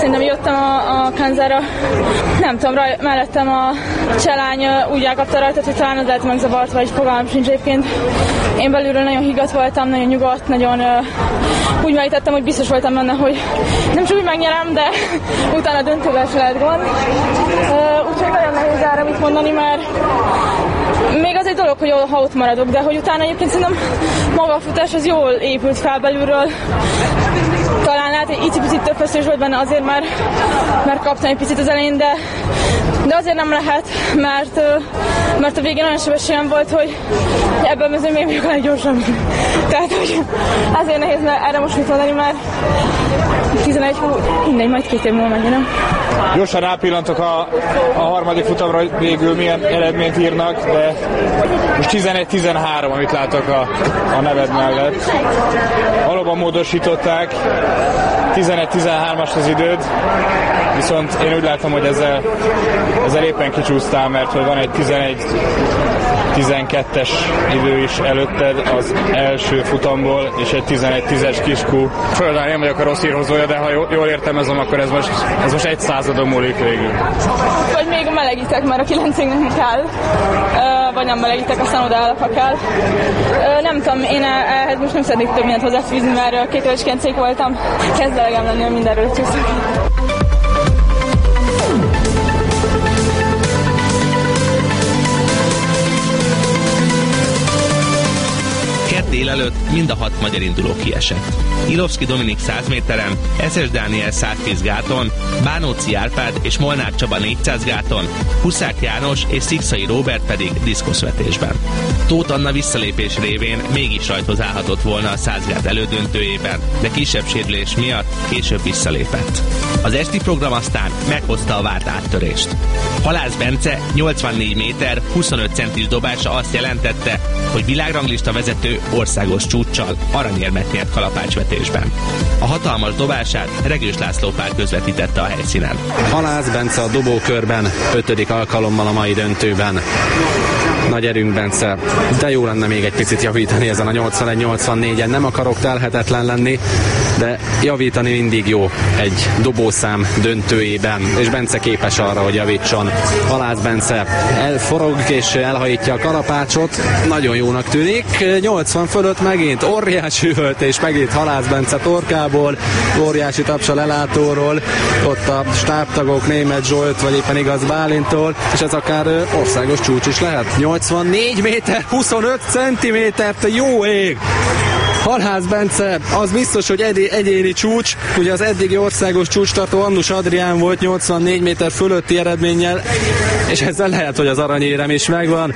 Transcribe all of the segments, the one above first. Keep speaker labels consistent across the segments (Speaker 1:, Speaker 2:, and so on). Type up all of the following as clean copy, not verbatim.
Speaker 1: Szerintem jöttem a Kanzára, nem tudom, mellettem a cselány úgy elkapta rajtad, hogy talán az lehet megzavart, vagy fogalmam sincs egyébként. Én belülről nagyon higgadt voltam, nagyon nyugodt, nagyon úgy merítettem, hogy biztos voltam benne, hogy nem csak úgy megnyerem, de utána döntővel se lehet gond. Úgyhogy nagyon nehéz erre mit mondani, mert még az egy dolog, hogy ha ott maradok, de hogy utána egyébként szerintem maga a futás az jól épült fel belülről. Talán lehet, hogy icipicit több feszülés volt benne azért, mert kaptam egy picit az elején, de azért nem lehet, mert a végén olyan sebességem volt, hogy ebben mezőn még vagyok a leggyorsabb. Tehát, hogy azért nehéz erre most mit mondani, mert 11 mindegy, majd 2 év múlva megnyerem.
Speaker 2: Gyorsan rápillantok a harmadik futamra, hogy végül milyen eredményt írnak, de most 11-13, amit látok a neved mellett. Valóban módosították, 11-13-as az időd, viszont én úgy látom, hogy ezzel éppen kicsúsztál, mert hogy van egy 11-12-es idő is előtted az első futamból, és egy 11-10-es kiskú. Földán én vagyok a rossz hírhozója, de ha jól értelmezem, akkor ez most 1 századon múlik végül.
Speaker 1: Vagy még melegítek, mert a 9-nek kell, vagy nem melegítek, aztán odaállok, ha kell. Nem tudom, én ehhez most nem szeretnék több mindent hozzáfűzni, mert 2 éves 9 voltam. Kezd elegem lenni, hogy mindenről csúszok.
Speaker 3: Délelőtt mind a 6 magyar induló kiesett. Ilovszki Dominik 100 méteren, Eszes Dániel 110 gáton, Bánóci Árpád és Molnár Csaba 400 gáton, Huszák János és Szikszai Róbert pedig diszkoszvetésben. Tóth Anna visszalépés révén mégis rajthoz állhatott volna a 100 gát elődöntőjében, de kisebb sérülés miatt később visszalépett. Az esti program aztán meghozta a várt áttörést. Halász Bence 84 méter 25 centis dobása azt jelentette, hogy világranglista vezető országos csúccsal aranyérmet nyert kalapácsvetésben. A hatalmas dobását Regős László Pál közvetítette a helyszínen.
Speaker 4: Halász Bence a dobókörben 5. alkalommal a mai döntőben. Nagy erőnk, Bence, de jó lenne még egy picit javítani ezen a 81-84-en. Nem akarok telhetetlen lenni, de javítani mindig jó egy dobószám döntőjében, és Bence képes arra, hogy javítson. Halász Bence elforog és elhajítja a kalapácsot, nagyon jónak tűnik. 80 fölött megint óriási üvöltés, megint Halász Bence torkából, óriási taps a lelátóról, ott a stábtagok, Németh Zsolt, vagy éppen Igaz Bálintól, és ez akár országos csúcs is lehet. 84 méter, 25 centimétert, jó ég! Halász Bence, az biztos, hogy egyéni csúcs, ugye az eddigi országos csúcstartó Annus Adrián volt 84 méter fölötti eredménnyel, és ezzel lehet, hogy az aranyérem is megvan.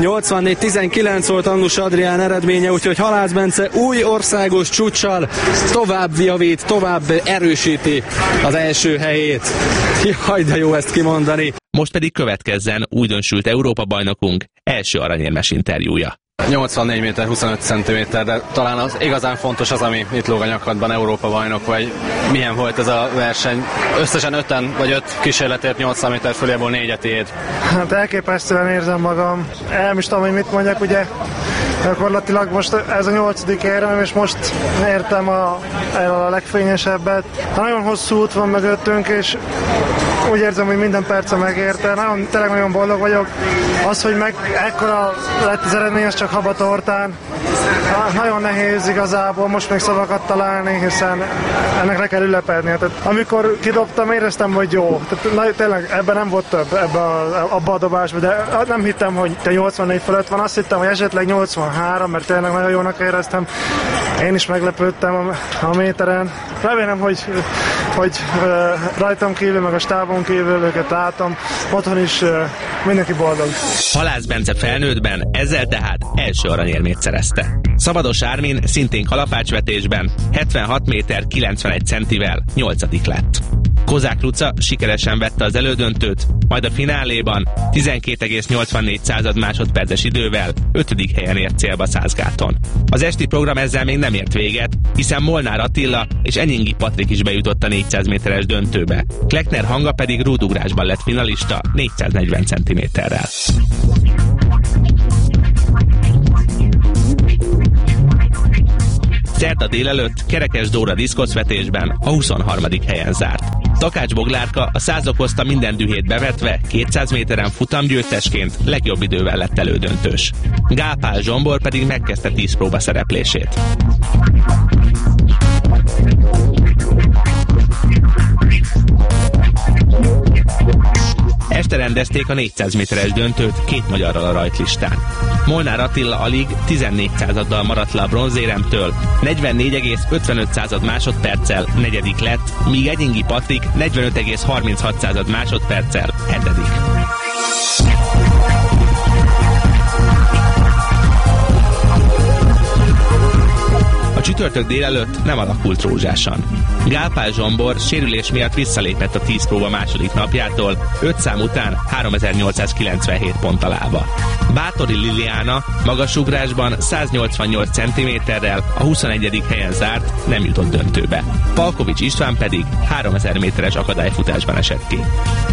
Speaker 4: 84-19 volt Annus Adrián eredménye, úgyhogy Halász Bence új országos csúccsal tovább javít, tovább erősíti az első helyét. Jaj, de jó ezt kimondani.
Speaker 3: Most pedig következzen újdonsült Európa-bajnokunk első aranyérmes interjúja.
Speaker 4: 84 méter, 25 centiméter, de talán az igazán fontos az, ami itt lóg a nyakadban, Európa-bajnok vagy. Milyen volt ez a verseny? Összesen 5 kísérletért 80 méter föléból 4 tiéd.
Speaker 5: Hát elképesztően érzem magam. Nem is tudom, hogy mit mondjak, ugye gyakorlatilag most ez a 8. érem, és most értem el a legfényesebbet. Nagyon hosszú út van mögöttünk, és úgy érzem, hogy minden perce megérte. Tényleg nagyon boldog vagyok. Az, hogy ekkora lett az eredmény, az csak habatortán. Nagyon nehéz igazából most még szavakat találni, hiszen ennek le kell ünnepelni. Tehát, amikor kidobtam, éreztem, hogy jó. Tehát, tényleg ebben nem volt több, abba a dobásban, de nem hittem, hogy 84 fölött van. Azt hittem, hogy esetleg 83, mert tényleg nagyon jónak éreztem. Én is meglepődtem a méteren. Remélem, hogy rajtam kívül, meg a stábon kívül őket látom. Otthon is mindenki boldog.
Speaker 3: Halász Bence felnőttben ezzel tehát első aranyérmét szerezte. Szabados Ármin szintén kalapácsvetésben 76 méter 91 centivel 8. lett. Kozák Luca sikeresen vette az elődöntőt, majd a fináléban 12,84 másodperces idővel 5. helyen ért célba 100 gáton. Az esti program ezzel még nem ért véget, hiszen Molnár Attila és Enyingi Patrik is bejutott a 400 méteres döntőbe. Kleckner Hanga pedig rúdugrásban lett finalista 440 centiméterrel. Szerda délelőtt Kerekes Dóra diszkoszvetésben a 23. helyen zárt. Takács Boglárka a 100 okozta minden dühét bevetve 200 méteren futamgyőztesként legjobb idővel lett elődöntős. Gál Pál Zsombor pedig megkezdte 10 próba szereplését. Este rendezték a 400 méteres döntőt 2 magyarral a rajtlistán. Molnár Attila alig 14 századdal maradt le a bronzéremtől, 44,55 másodperccel 4. lett, míg Egyingi Patrik 45,36 másodperccel 7. A csütörtök délelőtt nem alakult rózsásan. Gál Pál Zsombor sérülés miatt visszalépett a 10 próba második napjától, 5 szám után 3897 ponttal állva. Bátori Liliana magasugrásban 188 cm-rel a 21. helyen zárt, nem jutott döntőbe. Palkovics István pedig 3000 méteres akadályfutásban esett ki.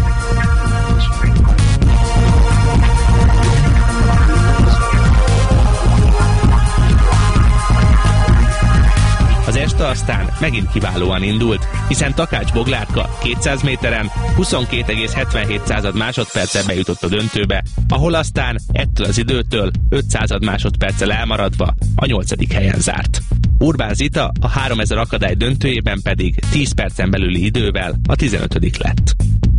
Speaker 3: Az este aztán megint kiválóan indult, hiszen Takács Boglárka 200 méteren 22,77 másodperccel bejutott a döntőbe, ahol aztán ettől az időtől 500 másodperccel elmaradva a 8. helyen zárt. Urbán Zita a 3000 akadály döntőjében pedig 10 percen belüli idővel a 15. lett.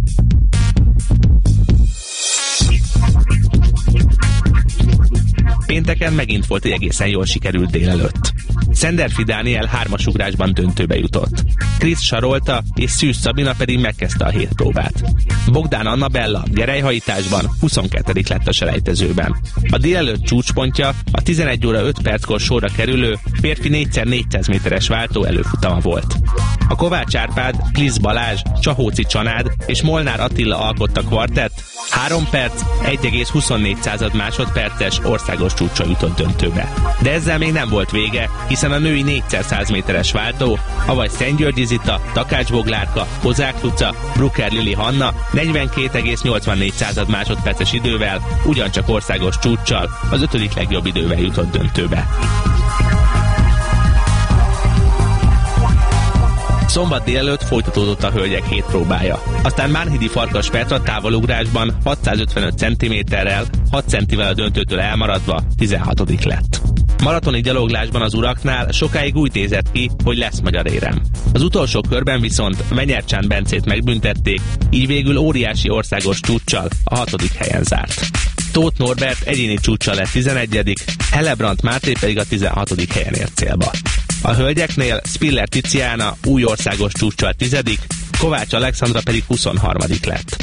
Speaker 3: Pénteken megint volt egy egészen jól sikerült délelőtt. Szenderfi Dániel 3-as ugrásban döntőbe jutott. Krisz Sarolta és Szűz Szabina pedig megkezdte a 7 próbát. Bogdán Annabella gerelyhajításban 22. lett a selejtezőben. A délelőtt csúcspontja a 11 óra 5 perckor sorra kerülő férfi 4x400 méteres váltó előfutama volt. A Kovács Árpád, Plisz Balázs, Csahóci Csanád és Molnár Attila alkotta kvartett, 3 perc, 1,24 másodperces országos csúccsal jutott döntőbe. De ezzel még nem volt vége, hiszen a női 4x100 méteres váltó, avagy Szentgyörgyi Zita, Takács Boglárka, Kozák Luca, Brucker Lili Hanna 42,84 másodperces idővel, ugyancsak országos csúccsal, az 5. legjobb idővel jutott döntőbe. Szombat délelőtt folytatódott a hölgyek 7 próbája. Aztán Mánhidi Farkas Petra távolugrásban 655 cm-rel, 6 centivel a döntőtől elmaradva 16. lett. Maratoni gyaloglásban az uraknál sokáig úgy nézett ki, hogy lesz magyar érem. Az utolsó körben viszont Menyercsán Bencét megbüntették, így végül óriási országos csúccsal a 6. helyen zárt. Tóth Norbert egyéni csúccsal lett 11., Hellebrandt Máté pedig a 16. helyen ért célba. A hölgyeknél Spiller Tiziana új országos csúccsal 10., Kovács Alexandra pedig 23. lett.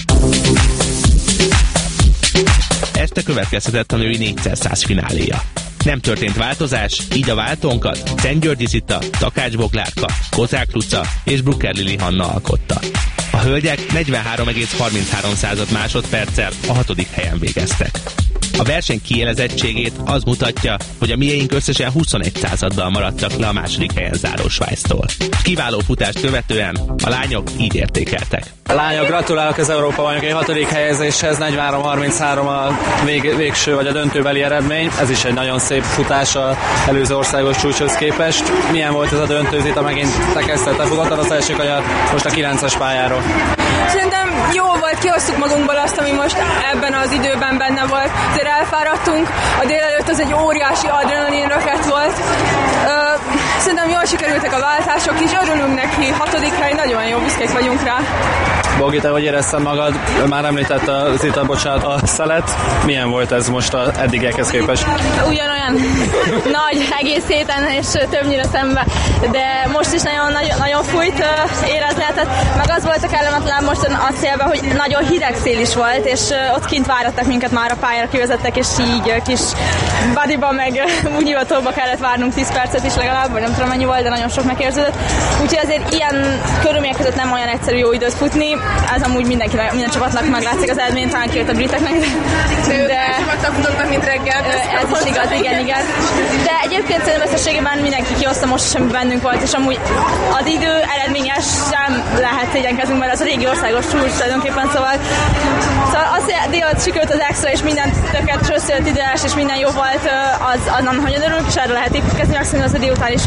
Speaker 3: Este következhetett a női 4x100 fináléja. Nem történt változás, így a váltónkat Szentgyörgyi Zita, Takács Boglárka, Kozák Luca és Brucker Lili Hanna alkotta. A hölgyek 43,33 másodperccel a 6. helyen végeztek. A verseny kiélezettségét az mutatja, hogy a mieink összesen 21 századdal maradtak le a második helyen záró Svájctól. Kiváló futást követően a lányok így értékeltek.
Speaker 6: A lányok, gratulálok az Európa-bajnoki 6. helyezéshez, 43-33 a végső vagy a döntőbeli eredmény. Ez is egy nagyon szép futás az előző országos csúcshoz képest. Milyen volt ez a döntő, Zita, megint te kezdted, te futottad az első kanyart most a 9-es pályáról?
Speaker 1: Szerintem jó volt, kihoztuk magunkból azt, ami most ebben az időben benne volt. Azért elfáradtunk, a délelőtt az egy óriási adrenalin röket volt. Szerintem jól sikerültek a váltások is, örülünk neki, 6. hely, nagyon jó, büszkék vagyunk rá.
Speaker 6: Bogi, te hogy érezted magad? Már említett a Zita, bocsánat, a szelet. Milyen volt ez most az eddigiekhez képest?
Speaker 1: Ugyanolyan nagy egész héten, és többnyire szembe, de most is nagyon fújt, érezni lehetett. Meg az volt a kellemetlen most a célban, hogy nagyon hideg szél is volt, és ott kint várattak minket, már a pályára kivezettek, és így kis bodyba, meg úgy hivatóba kellett várnunk 10 percet is legalább, vagy nem tudom mennyi volt, de nagyon sok megérződött. Úgyhogy azért ilyen körülmények között nem olyan egyszerű jó időt futni. Ez amúgy minden csapatnak meglátszik az eredmény, talán kijött a briteknek, de
Speaker 7: csapatnak futottak, mint reggel.
Speaker 1: Ez is igaz, igen. De egyébként szerintem összességében mindenki kihozta most is, ami bennünk volt, és amúgy az idő eredményes sem lehet szégyenkezünk, mert az a régi országos csúcs tulajdonképpen, szóval az délután sikerült az extra, és minden tökéletes összejött idős, és minden jó volt, az nagyon örülünk, és erre lehet építkezni, azt mondom az a délután is, hogy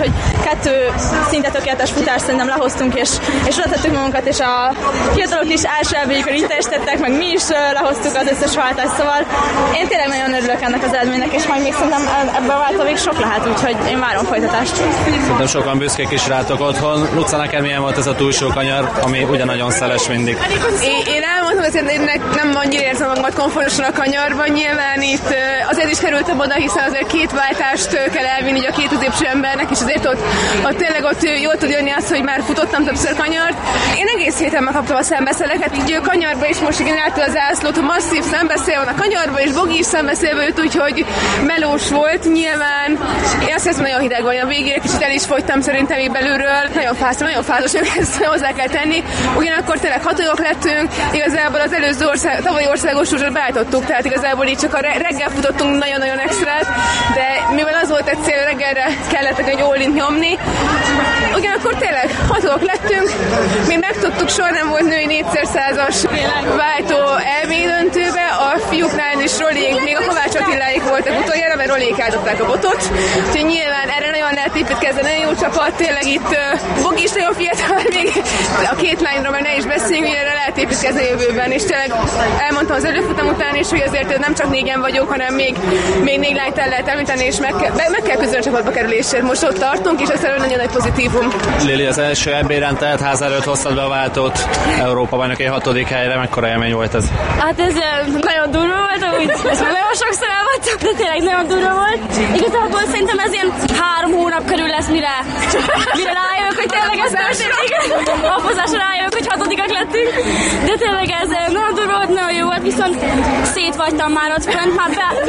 Speaker 1: 2 szinte tökéletes futást szerintem lehoztunk, és oda tettük magunkat, és a fiatalok is első elvéjükön így teljesítettek, meg mi is lehoztuk az összes váltást, szóval én tényleg nagyon örülök ennek az eredménynek, és majd még szerintem ebben a váltóvég sok lehet, úgyhogy én várom folytatást.
Speaker 6: Szerintem sokan büszkék is rátok otthon. Luca, neked milyen volt ez a túlsó kanyar, ami ugyan nagyon szeles mindig?
Speaker 7: Én elmondom, hogy én nem annyira érzem magamat komfortosan a kanyarban. Nyilván itt azért is kerültem oda, hiszen azért 2 váltást kell elvinni a 2 középső embernek, és azért ott tényleg jól tud jönni az, hogy már futottam többször kanyart. Én egész héten megkaptam a szembeszeleket, így kanyarba is most igen állta az ászlót, masszív szembeszél van a kanyarba, és Bogi is szembeszélve jött, úgyhogy melós volt. Nyilván én azt hiszem, nagyon hideg van a végére, kicsit el is fogytam szerintem így belülről. Nagyon fázos, ezt hozzá kell tenni. Ugyanakkor tényleg 6-ok lettünk, igazából az előző tavalyi országos csúcsot beállítottuk, tehát igazából így csak a reggel futottunk nagyon-nagyon extrát, de mivel az volt egy cél, reggelre kellett egy all-int nyomni. Ugyanakkor tényleg 6-ok lettünk, mi megtudtuk, soha nem volt női 4x100-as váltó EB döntőbe, a fiúknál is Rolék, még a Kovács Attiláik voltak utoljára, mert Rolék áldották a botot, úgyhogy nyilván erre nagyon lehet építkezni, nagyon jó csapat, tényleg itt Bogi is nagyon fiatal, még a 2 lányról már ne is beszéljünk, hogy erre lehet építkezni a jövőben, és tényleg elmondtam az előfutam után is, hogy azért nem csak 4-en vagyok, hanem még 4 lányt el lehet említeni, és meg kell küzdeni a csapatba kerülésért. Most ott tartunk, és ez nagyon nagy pozitívum.
Speaker 6: Lili, az első EB-ren tehát ház előtt hoztad be a váltót Európa bajnoki 6. helyre, mekkora élmény volt ez?
Speaker 1: Hát ez nagyon durva volt, úgy ezt nagyon sokszor elmondtam, de tényleg nagyon durva volt. Igazából szerintem ez ilyen 3 hónap körül lesz, mire rájövök, hogy tényleg ez történik. Apozásra rájövök, hogy 6-ak lettünk. De tényleg ez nagyon durva volt, nagyon jó volt, viszont szétvagytam már ott fent, már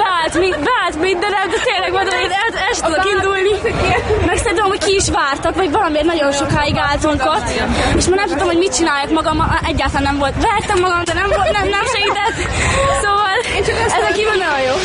Speaker 1: beállt mindenem, de tényleg mondom, hogy el tudok indulni. Meg szerintem, hogy ki is vártak, vagy valamiért nagyon sokáig álltunk ott, és már nem tudtam, hogy mit csináljak magam, egyáltalán nem volt. Vertem magam, de nem segített. Szóval ezen kívül nagyon jó.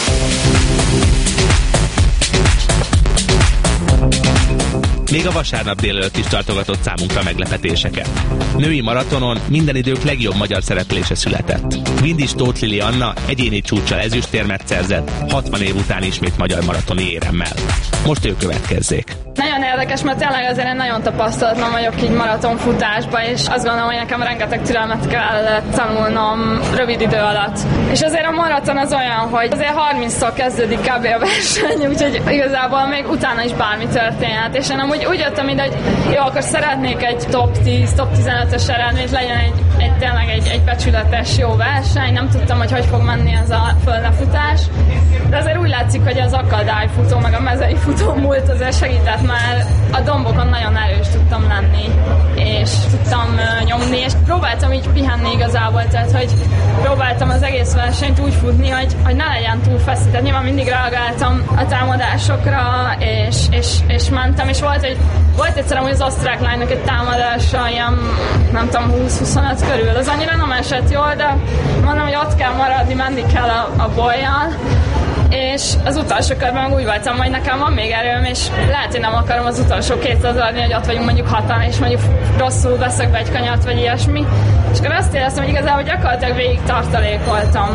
Speaker 3: Még a vasárnap délelőtt is tartogatott számunkra meglepetéseket. Női maratonon minden idők legjobb magyar szereplése született. Vindis Tóth Lili Anna egyéni csúccsal ezüstérmet szerzett, 60 év után ismét magyar maratoni éremmel. Most ő következzék.
Speaker 1: Nagyon érdekes, mert tényleg azért én nagyon tapasztalatlan vagyok így maratonfutásba, és azt gondolom, hogy nekem rengeteg türelmet kell tanulnom rövid idő alatt. És azért a maraton az olyan, hogy azért 30-tól kezdődik kb. A verseny, úgyhogy igazából még utána is bármi történhet. És én amúgy úgy jöttem ide, hogy jó, akkor szeretnék egy top 10, top 15-ös eredményt, legyen tényleg egy becsületes jó verseny. Nem tudtam, hogy fog menni ez a földlefutás. De azért úgy látszik, hogy az akadályfutó, meg a mezei futó múlt azért segített, már a dombokon nagyon erős tudtam lenni, és tudtam nyomni, és próbáltam így pihenni igazából, tehát hogy próbáltam az egész versenyt úgy futni, hogy ne legyen túl feszített. Nyilván mindig reagáltam a támadásokra, és mentem, és volt egyszer amúgy az osztrák lánynak egy támadása, ilyen nem tudom, 20-25 körül, az annyira nem esett jól, de mondom, hogy ott kell maradni, menni kell a bollyal, és az utolsó körben úgy voltam, hogy nekem van még erőm, és lehet, hogy nem akarom az utolsó 200 adni, hogy ott vagyunk mondjuk 6-an, és mondjuk rosszul veszek be egy kanyart, vagy ilyesmi. És akkor azt éreztem, hogy igazából gyakorlatilag végig tartalékoltam.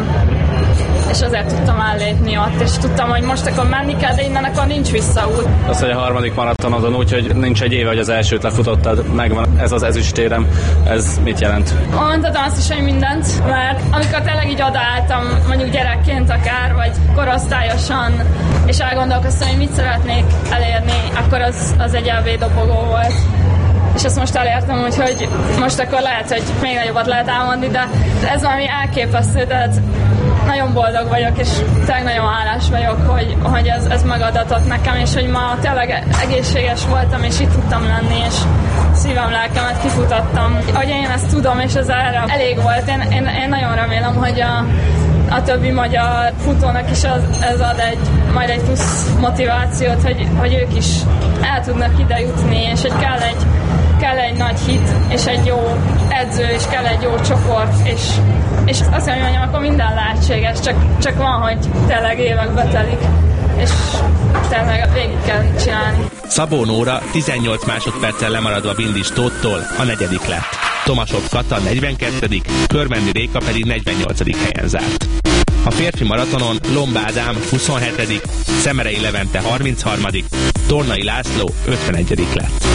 Speaker 1: És azért tudtam ellépni ott, és tudtam, hogy most akkor menni kell, de innen akkor nincs visszaút.
Speaker 6: Az, hogy a harmadik maratonodon úgy, hogy nincs egy éve, hogy az elsőt lefutottad, megvan ez az ezüstérem, ez mit jelent?
Speaker 1: Mondhatom azt is, hogy mindent, mert amikor tényleg így odaálltam, mondjuk gyerekként akár, vagy korosztályosan, és elgondolkoztam, hogy mit szeretnék elérni, akkor az egy EB dobogó volt. És ezt most elértem, úgyhogy most akkor lehet, hogy még nagyobbat lehet elmondani, de ez valami elképesztő, tehát nagyon boldog vagyok, és tényleg nagyon hálás vagyok, hogy ez megadatott nekem, és hogy ma tényleg egészséges voltam, és itt tudtam lenni, és szívem, lelkemet kifutottam. Hogy én ezt tudom, és ez erre elég volt. Én nagyon remélem, hogy a többi magyar futónak is ez ad majd egy plusz motivációt, hogy ők is el tudnak ide jutni, és hogy kell egy nagy hit, és egy jó edző, és kell egy jó csoport, és azt mondjam, akkor minden lehetséges, csak van, hogy tényleg évekbe telik, és tényleg végig kell csinálni.
Speaker 3: Szabó Nóra 18 másodperccel lemaradva Vindis Tóthtól a 4. lett. Tomasov Kata 42., Körmendi Réka pedig 48. helyen zárt. A férfi maratonon Lomb Ádám 27., Szemerei Levente 33., Tornai László 51. lett.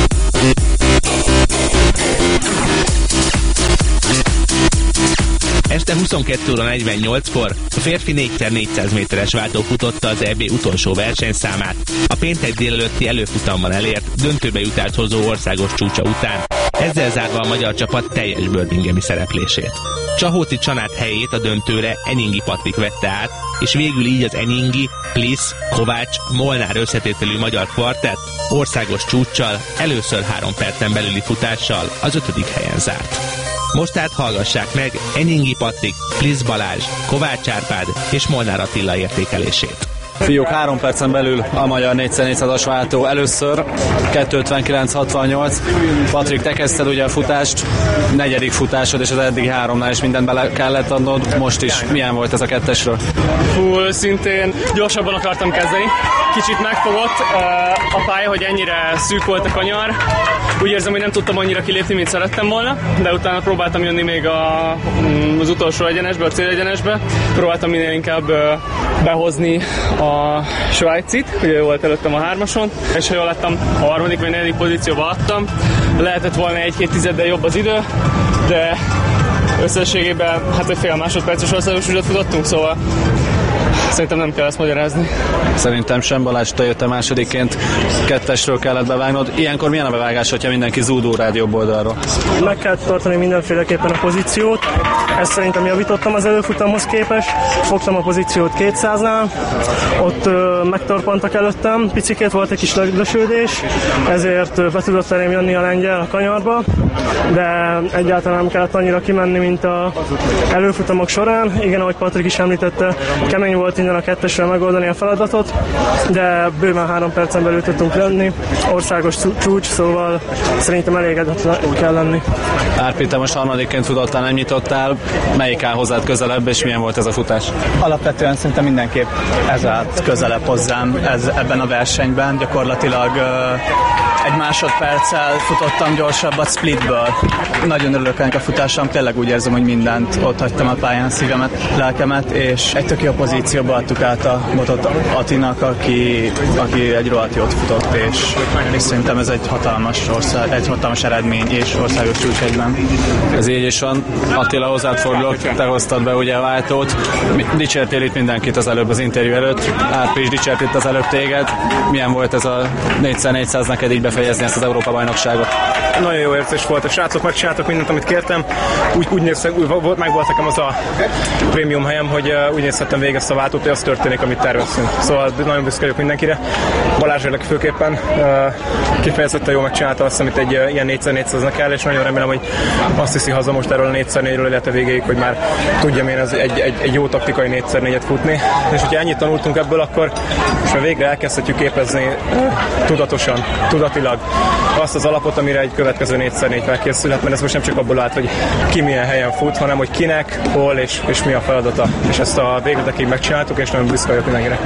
Speaker 3: Este 22:48-kor a férfi 4x400 méteres váltó futotta az EB utolsó versenyszámát, a péntek délelőtti előfutamban elért döntőbe jutást hozó országos csúcsa után, ezzel zárva a magyar csapat teljes birminghami szereplését. Csahóci Csanát helyét a döntőre Enyingi Patrik vette át, és végül így az Enyingi, Plisz, Kovács, Molnár összetételű magyar kvartett országos csúccsal először 3 percen belüli futással az 5. helyen zárt. Most tehát hallgassák meg Enyingi Patrik, Plisz Balázs, Kovács Árpád és Molnár Attila értékelését.
Speaker 6: Fiúk, 3 percen belül a magyar 4x400-as váltó először, 2:59.68. Patrik, te kezdted ugye a futást, 4. futásod, és az eddig 3-nál is mindent bele kellett adnod. Most is milyen volt ez a 2-esről?
Speaker 8: Szintén gyorsabban akartam kezdeni. Kicsit megfogott a pálya, hogy ennyire szűk volt a kanyar. Úgy érzem, hogy nem tudtam annyira kilépni, mint szerettem volna, de utána próbáltam jönni még az utolsó egyenesbe, a célegyenesbe. Próbáltam minél inkább behozni a svájcit, ugye volt előttem a 3-ason, és ha jól láttam, a 3. vagy 4. pozícióba adtam. Lehetett volna 1-2 tizeddel jobb az idő, de összességében egy fél másodperces országos csúcsot futottunk, szóval szerintem nem kell ezt magyarázni.
Speaker 6: Szerintem sem. Balázs, te jöttél másodikként, 2-esről kellett bevágnod. Ilyenkor milyen a bevágás, hogyha mindenki zúdul rád jobb oldalról?
Speaker 5: Meg kell tartani mindenféleképpen a pozíciót. Ezt szerintem javítottam az előfutamhoz képest. Fogtam a pozíciót 200-nál, ott megtorpantak előttem, picikét volt egy kis lösődés, ezért be tudott elém jönni a lengyel a kanyarba, de egyáltalán nem kellett annyira kimenni, mint az előfutamok során. Igen, ahogy Patrik is említette, kemény volt innen a 2-esről megoldani a feladatot, de bőven 3 percen belül tudtunk lenni. Országos csúcs, szóval szerintem elégedett kell lenni.
Speaker 6: Árpi, te most 3-ként futottál, nem nyitottál. Melyik áll hozzád közelebb, és milyen volt ez a futás?
Speaker 9: Alapvetően szerintem mindenképp ez állt közelebb hozzám ebben a versenyben. Gyakorlatilag egy másodperccel futottam gyorsabbat splitből. Nagyon örülök ennek a futásom, tényleg úgy érzem, hogy mindent ott hagytam a pályán, szívemet, lelkemet, és egy tök jó pozícióba adtuk át a botot Attinak, aki egy rohadt jót futott, és szerintem ez egy hatalmas eredmény, és országos csúcs egyben.
Speaker 6: Ez így is van. Attila, hozzád fordulok, te hoztad be ugye a váltót. Dicsértél itt mindenkit az előbb az interjú előtt. Árpi is dicsért itt az előbb téged. Milyen volt ez a 4x400 neked így befejezni ezt az Európa-bajnokságot?
Speaker 10: Nagyon jó érzés volt, a srácok megcsináltak mindent, amit kértem. Úgy meg volt nekem az a prémium helyem, hogy úgy nézhettem végig ezt a váltót, hogy az történik, amit terveztünk. Szóval nagyon büszke vagyok mindenkire. Balázsérlek főképpen kifejezetten jól megcsinálta azt, amit egy ilyen 4x400-nak kell, és nagyon remélem, hogy azt hiszi haza most erről a 4x4-ről, illetve végéig, hogy már tudjam én egy jó taktikai 4x4-et futni. És hogyha ennyit tanultunk ebből, akkor most már végre elkezdhetjük képezni tudatosan, tudatilag azt az alapot, amire egy következő 4x4 felkészülhet, mert ez most nem csak abból állt, hogy ki milyen helyen fut, hanem hogy kinek, hol és mi a feladata. És ezt a végletekig megcsináltuk, és nagyon büszke vagyok mindenkire.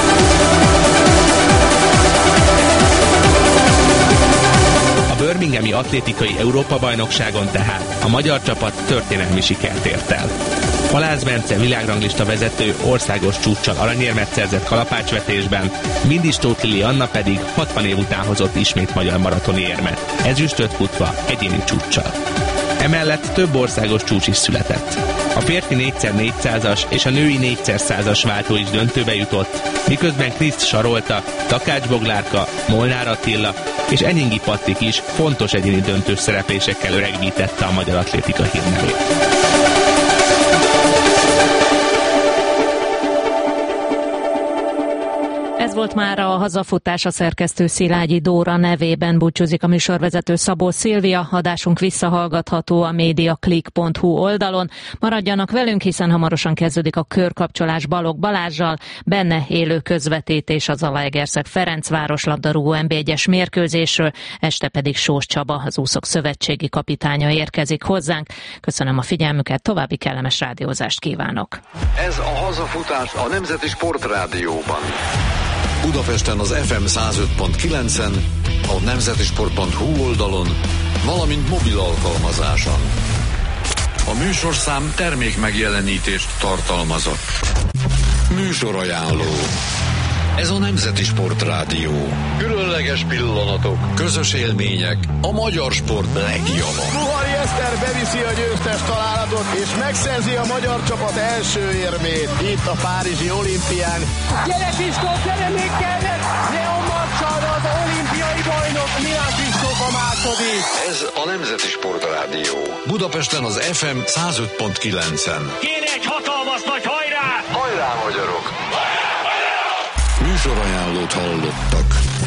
Speaker 3: A birminghami atlétikai Európa-bajnokságon tehát a magyar csapat történelmi sikert ért el. Halász Bence világranglista vezető országos csúccsal aranyérmet szerzett kalapácsvetésben, Vindis Tóth Lili Anna pedig 60 év után hozott ismét magyar maratoni érmet, ezüstöt futva egyéni csúccsal. Emellett több országos csúcs is született. A férfi 4x400-as és a női 4x100-as váltó is döntőbe jutott, miközben Kriszt Sarolta, Takács Boglárka, Molnár Attila és Enyingi Patrik is fontos egyéni döntős szereplésekkel öregbítette a magyar atlétika hírnevét.
Speaker 11: Ez volt már a hazafutás, a szerkesztő Szilágyi Dóra nevében búcsúzik a műsorvezető Szabó Szilvia. Adásunk visszahallgatható a mediaclick.hu oldalon. Maradjanak velünk, hiszen hamarosan kezdődik a körkapcsolás Balogh Balázssal, benne élő közvetítés az Zalaegerszeg Ferencváros labdarúgó NB1-es mérkőzésről, este pedig Sós Csaba, az úszók szövetségi kapitánya érkezik hozzánk. Köszönöm a figyelmüket, további kellemes rádiózást kívánok.
Speaker 12: Ez a hazafutás a Nemzeti Sportrádióban. Budapesten az FM 105.9-en, a nemzetisport.hu oldalon, valamint mobil alkalmazáson. A műsorszám termék megjelenítést tartalmazott. Műsorajánló. Ez a Nemzeti Sportrádió. Különleges pillanatok, közös élmények, a magyar sport legjava.
Speaker 13: Ruhari Eszter beviszi a győztes találatot, és megszerzi a magyar csapat első érmét itt a párizsi olimpián.
Speaker 14: Gyere Kristóf, gyere még kellett! Leon Marcsal az olimpiai bajnok, Milán Kristóf a második.
Speaker 12: Ez a Nemzeti Sportrádió. Budapesten az FM 105.9-en.
Speaker 14: Kéne egy hatalmas nagy hajrá!
Speaker 12: Hajrá, magyarok! Műsorajánlót hallottak.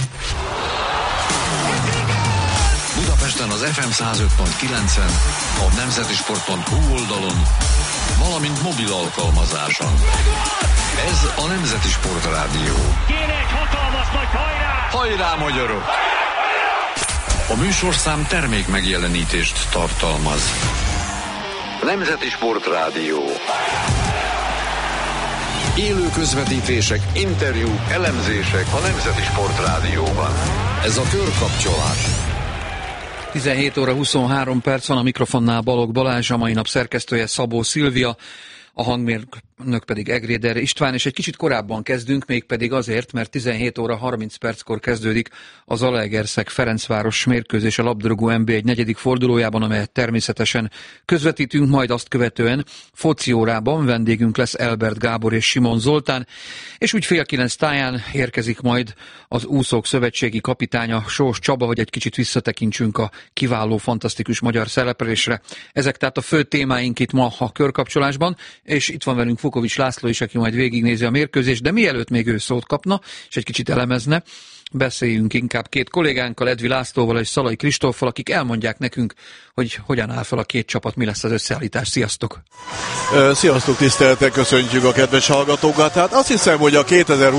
Speaker 12: Budapesten az FM 105.9-en, a nemzetisport.hu oldalon, valamint mobil alkalmazáson. Ez a Nemzeti Sportrádió.
Speaker 14: Kéne egy hatalmas nagy hajrá!
Speaker 12: Hajrá, magyarok! A műsorszám termék megjelenítést tartalmaz. Nemzeti Sportrádió. Élő közvetítések, interjúk, elemzések a Nemzeti Sportrádióban. Ez a körkapcsolás.
Speaker 15: 17 óra 23 perc van, a mikrofonnál Balogh Balázs, a mai nap szerkesztője Szabó Szilvia, a hangmérnök pedig Egréder István, és egy kicsit korábban kezdünk, mégpedig azért, mert 17 óra 30 perckor kezdődik az Zalaegerszeg-Ferencváros mérkőzés a labdarúgó NB1 negyedik fordulójában, amelyet természetesen közvetítünk, majd azt követően foci órában vendégünk lesz Elbert Gábor és Simon Zoltán, és úgy 8:30 táján érkezik majd az úszók szövetségi kapitánya Sós Csaba, hogy egy kicsit visszatekintsünk a kiváló, fantasztikus magyar szereplésre. Ezek tehát a fő témáink itt ma a körkapcsolásban, és itt van velünk Vukovics László is, aki majd végignézi a mérkőzést, de mielőtt még ő szót kapna, és egy kicsit elemezne, beszéljünk inkább két kollégánkkal, Edvi Lászlóval és Szalai Kristóffal, akik elmondják nekünk, hogy hogyan áll fel a két csapat, mi lesz az összeállítás. Sziasztok!
Speaker 13: Sziasztok, tiszteletek, köszöntjük a kedves hallgatókat. Hát azt hiszem, hogy a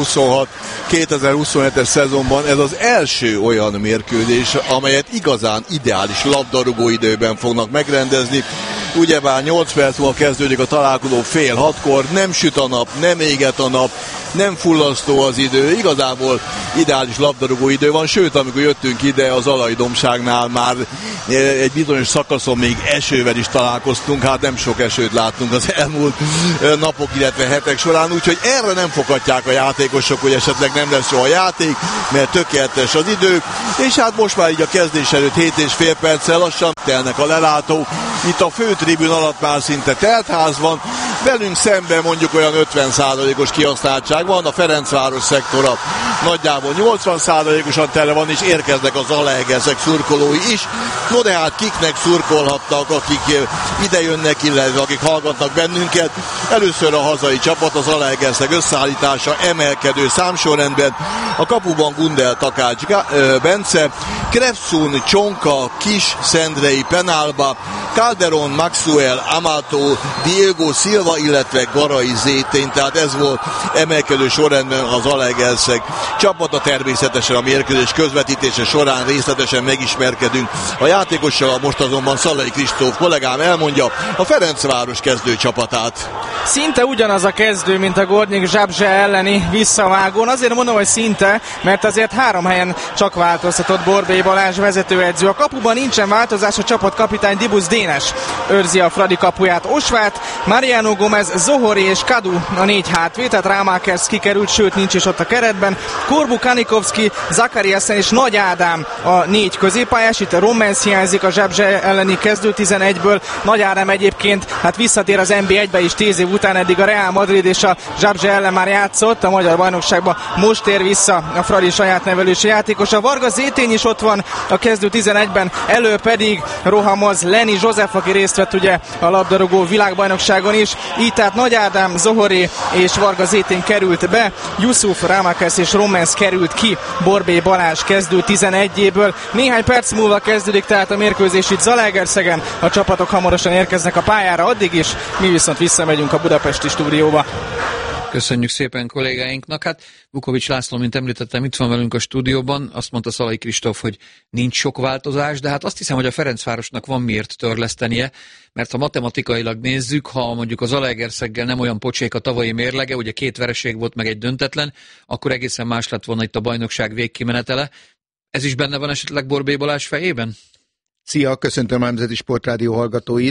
Speaker 13: 2026-2027-es szezonban ez az első olyan mérkőzés, amelyet igazán ideális labdarúgó időben fognak megrendezni. Ugyebár 8 perc múlva kezdődik a találkozó fél 6-kor, nem süt a nap, nem éget a nap, nem fullasztó az idő, igazából ideális labdarúgó idő van, sőt, amikor jöttünk ide az Alai-dombságnál már egy bizonyos szakaszon még esővel is találkoztunk, hát nem sok esőt láttunk az elmúlt napok, illetve hetek során, úgyhogy erre nem foghatják a játékosok, hogy esetleg nem lesz soha játék, mert tökéletes az idő, és hát most már így a kezdés előtt 7,5 perccel lassan telnek a lelátók, itt a főtribűn alatt már szinte teltház van, velünk szemben mondjuk olyan 50%-os kihasználtság van, a Ferencváros szektora nagyjából 80%-osan tele van, és érkeznek az Zalaegerszeg szurkolói is. No de hát kiknek szurkolhatnak, akik ide jönnek, illetve akik hallgatnak bennünket. Először a hazai csapat, az Zalaegerszeg összeállítása emelkedő számsorrendben. A kapuban Gundel Takács Bence, Krefsun, Csonka, Kis, Szendrei, Penálba, Calderon, Maxwell, Amato, Diego Silva, illetve Garai Zétény, tehát ez volt emelkedő sorrendben az Zalaegerszeg csapata. Természetesen a mérkőzés közvetítése során részletesen megismerkedünk a játékossal, most azonban Szalai Kristóf kollégám elmondja a Ferencváros kezdő csapatát.
Speaker 16: Szinte ugyanaz a kezdő, mint a Gornyik Zsabzse elleni visszavágón. Azért mondom, hogy szinte, mert azért 3 helyen csak változtatott Borbély Balázs vezetőedző. A kapuban nincsen változás, a csapatkapitány Dibusz Dénes őrzi a Fradi kapuját. Osvát, Mariano Gomez, Zohori és Kadu a 4 hátvéd, tehát Rámákers kikerült, sőt nincs is ott a keretben. Korbu, Kanikovszki, Zakariasen és Nagy Ádám a 4 középpályás. Itt a Rommens hiányzik a Zsabzse elleni kezdő 11-ből. Nagy Ádám egyébként hát visszatér az NB1-be is 10 év után, eddig a Real Madrid és a Zsabzse ellen már játszott a magyar bajnokságban, most tér vissza a Fradi saját nevelősi játékos. A Varga Zétény is ott van a kezdő 11-ben, elő pedig rohamoz Lenny József, aki részt vett ugye a labdarúgó világbajnokságon is. Így tehát Nagy Ádám, Zohori és Varga Zétény került be, Yusuf, Rámákesz és Rommens került ki Borbély Balázs kezdő 11-éből. Néhány perc múlva kezdődik tehát a mérkőzés itt Zalaegerszegen, a csapatok hamarosan érkeznek a pályára, addig is mi viszont visszamegyünk a budapesti stúdióba.
Speaker 15: Köszönjük szépen kollégáinknak. Hát Vukovics László, mint említettem, itt van velünk a stúdióban. Azt mondta Szalai Kristóf, hogy nincs sok változás, de hát azt hiszem, hogy a Ferencvárosnak van miért törlesztenie, mert ha matematikailag nézzük, ha mondjuk az Zalaegerszeggel nem olyan pocsék a tavalyi mérlege, ugye 2 vereség volt meg egy döntetlen, akkor egészen más lett volna itt a bajnokság végkimenetele. Ez is benne van esetleg Borbély Balázs fejében?
Speaker 17: Szia, köszöntöm a Nemzeti Sportrádió hallgatóit.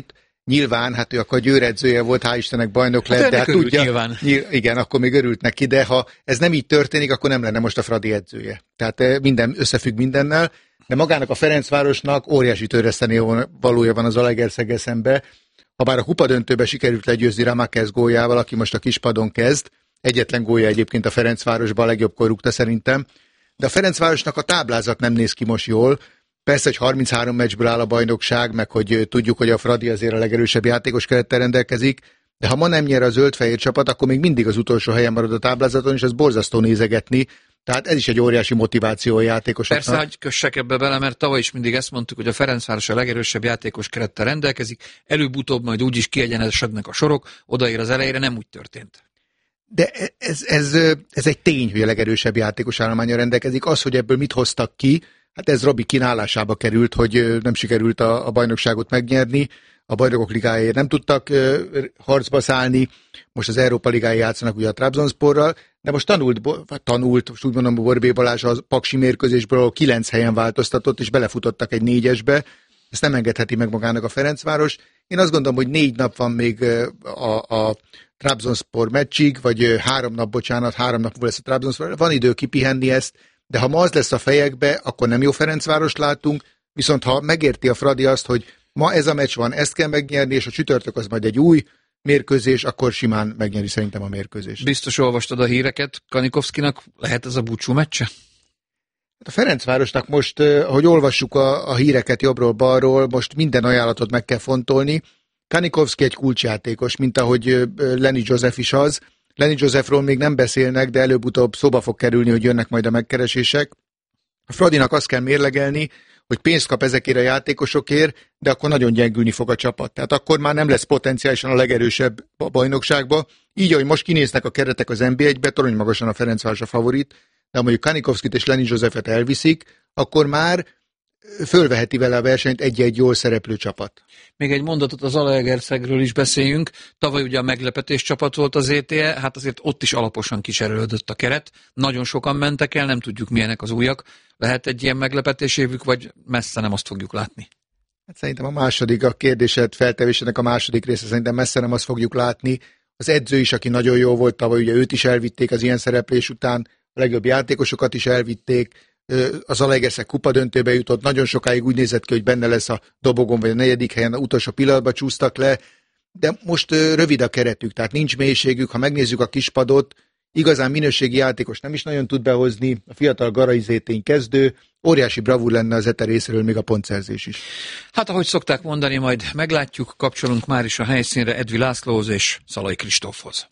Speaker 17: Nyilván, hát ő akkor Győr edzője volt, hál' Istennek bajnok lett, de hát tudja,
Speaker 15: nyilván.
Speaker 17: Igen, akkor még örült neki, de ha ez nem így történik, akkor nem lenne most a Fradi edzője. Tehát minden összefügg mindennel, de magának a Ferencvárosnak óriási töreszteni valója van az Zalaegerszeggel szembe. Habár a kupadöntőbe sikerült legyőzni Ramakers góljával, aki most a kispadon kezd, egyetlen gólja egyébként a Ferencvárosban, a legjobbkor rúgta szerintem, de a Ferencvárosnak a táblázat nem néz ki most jól. Persze, hogy 33 meccsből áll a bajnokság, meg hogy tudjuk, hogy a Fradi azért a legerősebb játékos kerettel rendelkezik, de ha ma nem nyer a zöld-fehér csapat, akkor még mindig az utolsó helyen marad a táblázaton, és ez borzasztó nézegetni. Tehát ez is egy óriási motiváció a játékosoknak.
Speaker 15: Persze, hogy kössek ebbe bele, mert tavaly is mindig ezt mondtuk, hogy a Ferencváros a legerősebb játékos kerettel rendelkezik, előbb-utóbb majd úgyis kiegyenesednek a sorok, odaér az elejére, nem úgy történt.
Speaker 17: De ez egy tény, hogy a legerősebb játékos állománnyal rendelkezik. Az, hogy ebből mit hoztak ki, hát ez Robi kínálásába került, hogy nem sikerült a bajnokságot megnyerni, a Bajnokok Ligájáért nem tudtak harcba szállni, most az Európa Ligáján játszanak ugye a Trabzonsporral, de most tanult, most úgy mondom, Borbély Balázs a paksi mérkőzésből, ahol 9 helyen változtatott, és belefutottak egy 4-esbe, ezt nem engedheti meg magának a Ferencváros. Én azt gondolom, hogy 4 nap van még a Trabzonspor meccsig, vagy 3 nap múlva lesz a Trabzonspor, van idő kipihenni ezt, de ha ma az lesz a fejekbe, akkor nem jó Ferencvárost látunk, viszont ha megérti a Fradi azt, hogy ma ez a meccs van, ezt kell megnyerni, és a csütörtök az majd egy új mérkőzés, akkor simán megnyeri szerintem a mérkőzést.
Speaker 15: Biztos olvastad a híreket, Kanikovszkinak lehet ez a búcsú meccse?
Speaker 17: A Ferencvárosnak most, ahogy olvassuk a híreket jobbról-balról, most minden ajánlatot meg kell fontolni. Kanikovszki egy kulcsjátékos, mint ahogy Lenny Joseph is az. Lenny Josephról még nem beszélnek, de előbb-utóbb szóba fog kerülni, hogy jönnek majd a megkeresések. A Fradinak azt kell mérlegelni, hogy pénzt kap ezekért a játékosokért, de akkor nagyon gyengülni fog a csapat. Tehát akkor már nem lesz potenciálisan a legerősebb a bajnokságba. Így, ahogy most kinéznek a keretek az NB1-be, torony magasan a Ferencváros a favorit, de mondjuk Kanikovszkit és Lenny Josephet elviszik, akkor már fölveheti vele a versenyt egy-egy jól szereplő csapat.
Speaker 15: Még egy mondatot az Zalaegerszegről is beszéljünk. Tavaly ugye a meglepetés csapat volt az ETE, hát azért ott is alaposan kicserélődött a keret. Nagyon sokan mentek el, nem tudjuk milyenek az újak. Lehet egy ilyen meglepetés évük, vagy messze nem azt fogjuk látni?
Speaker 17: Hát szerintem a kérdésed feltevésének a második része szerintem messze nem azt fogjuk látni. Az edző is, aki nagyon jó volt tavaly, ugye őt is elvitték az ilyen szereplés után, a legjobb játékosokat is elvitték, az Zalaegerszeg kupadöntőbe jutott, nagyon sokáig úgy nézett ki, hogy benne lesz a dobogon, vagy a 4. helyen, a utolsó pillanatban csúsztak le, de most rövid a keretük, tehát nincs mélységük, ha megnézzük a kispadot, igazán minőségi játékos nem is nagyon tud behozni, a fiatal Garai Zétény kezdő, óriási bravúr lenne az ETE részéről még a pontszerzés is.
Speaker 15: Hát ahogy szokták mondani, majd meglátjuk, kapcsolunk már is a helyszínre Edvi Lászlóhoz és Szalai Kristófhoz.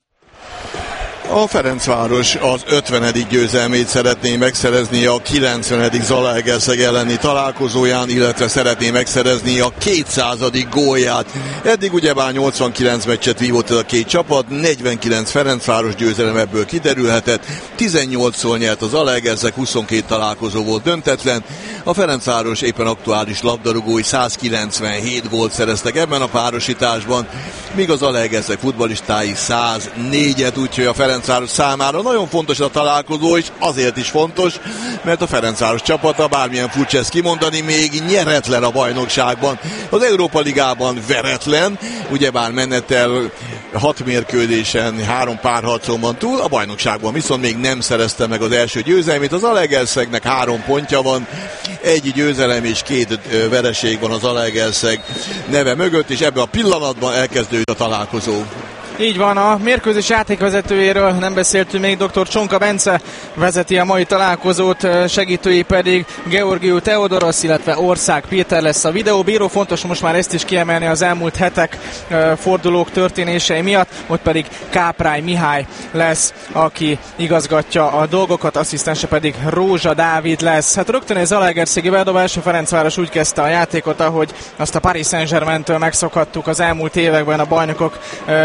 Speaker 13: A Ferencváros az 50. győzelmét szeretné megszerezni a 90. Zalaegerszeg elleni találkozóján, illetve szeretné megszerezni a 200. gólját. Eddig ugyebár 89 meccset vívott ez a két csapat, 49 Ferencváros győzelem ebből kiderülhetett, 18-szor nyert a Zalaegerszeg, 22 találkozó volt döntetlen. A Ferencváros éppen aktuális labdarúgói 197 gólt szereztek ebben a párosításban, míg a Zalaegerszeg futballistái 104-et, úgyhogy a Ferencváros számára nagyon fontos a találkozó, és azért is fontos, mert a Ferencváros csapata, bármilyen furcsa ezt kimondani, még nyeretlen a bajnokságban. Az Európa Ligában veretlen, ugyebár menettel 6 mérkőzésen, 3 párharcon van túl, a bajnokságban viszont még nem szerezte meg az első győzelmét. Az Zalaegerszegnek 3 pontja van, 1 győzelem és 2 vereség van az Zalaegerszeg neve mögött, és ebben a pillanatban elkezdődött a találkozó.
Speaker 16: Így van, a mérkőzés játékvezetőjéről nem beszéltünk még, dr. Csonka Bence vezeti a mai találkozót, segítői pedig Georgiou Teodoros, illetve Ország Péter lesz a videóbíró. Fontos most már ezt is kiemelni az elmúlt hetek fordulók történései miatt, ott pedig Káprály Mihály lesz, aki igazgatja a dolgokat, asszisztense pedig Rózsa Dávid lesz. Hát rögtön egy zalaegerszegi bedobás, a Ferencváros úgy kezdte a játékot, ahogy azt a Paris Saint-Germaintől megszokhattuk az elmúlt években a Bajnokok Ligájában.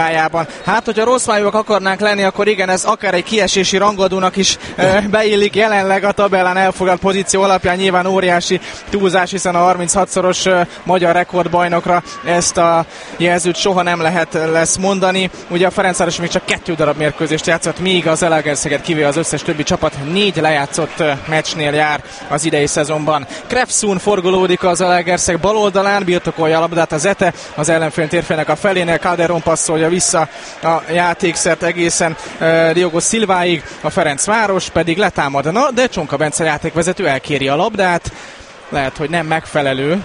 Speaker 16: ligájában. Hát, hogyha rossz májúak akarnánk lenni, akkor igen, ez akár egy kiesési rangadónak is beillik. Jelenleg a tabellán elfoglalt pozíció alapján nyilván óriási túlzás, hiszen a 36-szoros magyar rekordbajnokra ezt a jelzőt soha nem lesz mondani. Ugye a Ferencváros még csak 2 darab mérkőzést játszott, míg az Zalaegerszeget kivéve az összes többi csapat 4 lejátszott meccsnél jár az idei szezonban. Krefszun forgolódik az Zalaegerszeg bal oldalán, birtokolja a labdát az Zete, az ellenfél térfélnek a felénél, Calderón passzolja vissza a játékszert egészen Diogo Silváig, a Ferencváros pedig letámadna, de Csonka Bence játékvezető elkéri a labdát, lehet, hogy nem megfelelő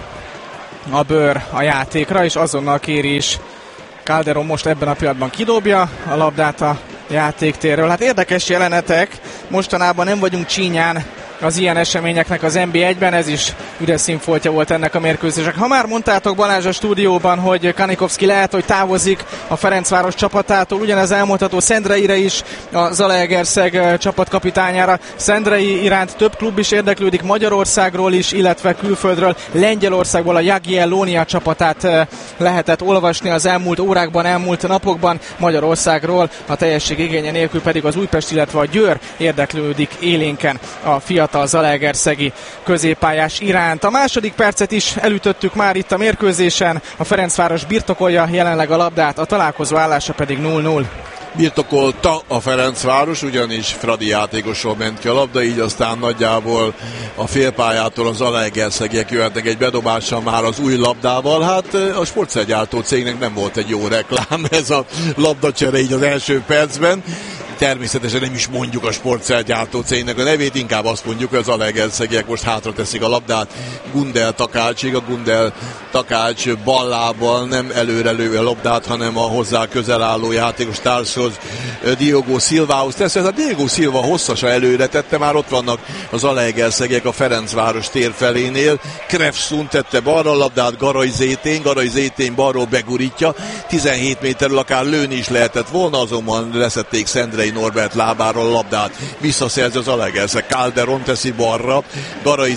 Speaker 16: a bőr a játékra, és azonnal kéri is. Calderón most ebben a pillanatban kidobja a labdát a játéktérről. Hát érdekes jelenetek, mostanában nem vagyunk csínyán az ilyen eseményeknek az NB1-ben, ez is üres színfoltja volt ennek a mérkőzések. Ha már mondtátok Balázs a stúdióban, hogy Kanikovszki lehet, hogy távozik a Ferencváros csapatától, ugyanez elmondható Szendreire is, a Zalaegerszeg csapatkapitányára. Szendrei iránt több klub is érdeklődik, Magyarországról is, illetve külföldről, Lengyelországból a Jagiellonia csapatát lehetett olvasni az elmúlt órákban, elmúlt napokban, Magyarországról a teljesség igénye nélkül pedig az Újpest, illetve a Győr érdeklődik élénken a fiatal zalaegerszegi középpályás iránt. A második percet is elütöttük már itt a mérkőzésen, a Ferencváros birtokolja jelenleg a labdát, a találkozó állása pedig 0-0.
Speaker 13: Birtokolta a Ferencváros, ugyanis Fradi játékosról ment ki a labda, így aztán nagyjából a félpályától az Zalaegerszegiek jöhetnek egy bedobással már az új labdával. Hát a sportszergyártó cégnek nem volt egy jó reklám ez a labdacsere így az első percben. Természetesen nem is mondjuk a sportszergyártó cégnek a nevét, inkább azt mondjuk, hogy az Zalaegerszegiek most hátra teszik a labdát Gundel Takácsig. A Gundel Takács ballábbal nem előre lő a labdát, hanem a hozzá közel álló játékos társhoz, Diogo Silvához tesz. Ez a Diogo Silva hosszasa előre tette, már ott vannak az Zalaegerszegiek a Ferencváros tér felénél. Krefszun tette balra a labdát, Garay Zétény balról begurítja, 17 méterről akár lőni is lehetett volna, azonban leszették Szendrei Norbert lábáról a labdát, visszaszerzi az Zalaegerszeg, Calderón teszi balra, Garay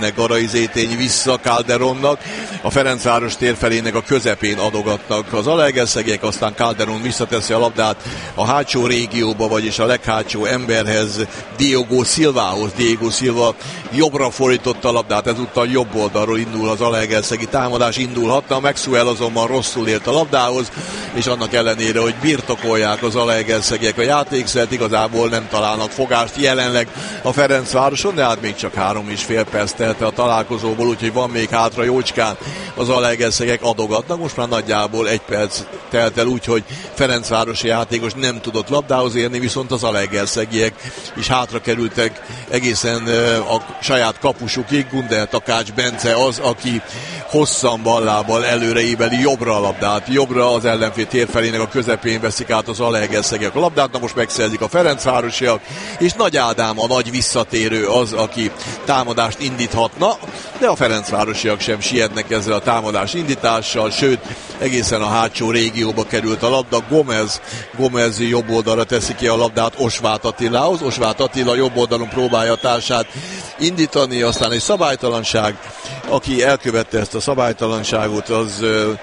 Speaker 13: Zétény vissza Calderónnak, a Ferencváros térfelének a közepén adogatnak az Zalaegerszegiek, aztán Calderón visszateszi a labdát a hátsó régióba, vagyis a leghátsó emberhez, Diogo Silvához. Diogo Silva jobbra fordította a labdát, ezúttal jobb oldalról indul az Zalaegerszegi támadás, indulhatna, Maxwell azonban rosszul ért a labdához, és annak ellenére, hogy birtokolják az Zalaegerszegiek a játékszert, igazából nem találnak fogást jelenleg a Ferencvároson, de hát még csak 3,5 perc telt a találkozóból, úgyhogy van még hátra jócskán, az Zalaegerszegek adogatnak, most már nagyjából 1 perc telt el, úgyhogy Ferencvárosi játékos nem tudott labdához érni, viszont az Zalaegerszegiek is hátra kerültek egészen a saját kapusukig. Gundel Takács Bence az, aki hosszan ballábbal előreébeli jobbra a labdát, jobbra az ellenfél térfelének a közepén veszik át az Zalaegerszegek a labdát, na most megszerzik a Ferencvárosiak, és Nagy Ádám, a nagy visszatérő az, aki támadást indíthatna, de a Ferencvárosiak sem sietnek ezzel a támadás indítással, sőt, egészen a hátsó régióba került a labda, Gomez jobb oldalra teszi ki a labdát Osváth Attilához, Osváth Attila jobb oldalon próbálja a társát indítani, aztán egy szabálytalanság, aki elkövette ezt a szabálytalanságot, az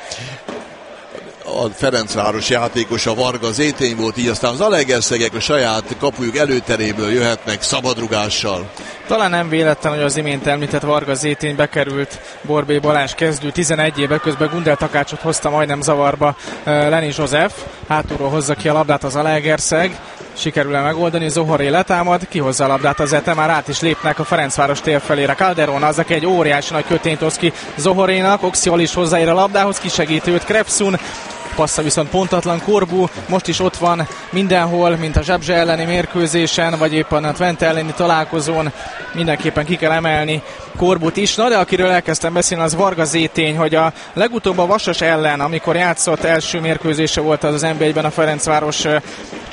Speaker 13: a Ferencváros játékosa Varga Zétény volt, így aztán az Zalaegerszegek a saját kapujuk előteréből jöhetnek szabadrugással.
Speaker 16: Talán nem véletlen, hogy az imént említett Varga Zétény bekerült Borbély Balázs kezdő 11 éve, közben Gundel Takácsot hozta majdnem zavarba Leni József, hátulról hozza ki a labdát az Zalaegerszeg, sikerül-e megoldani, Zohoré letámad, kihozza a labdát az Zete, már át is lépnek a Ferencváros tér felére. Calderón az, aki egy óriási nagy kötényt hoz ki Zohorénak, Oxiol is hozzáér a labdához, kisegíti őt Krefszun, passza viszont pontatlan, Corbu most is ott van mindenhol, mint a Zsabzse elleni mérkőzésen, vagy éppen a Twente elleni találkozón, mindenképpen ki kell emelni Corbut is. Na, de akiről elkezdtem beszélni, az Varga Zétény, hogy a legutóbb a Vasas ellen, amikor játszott, első mérkőzése volt az NB1-ben a Ferencváros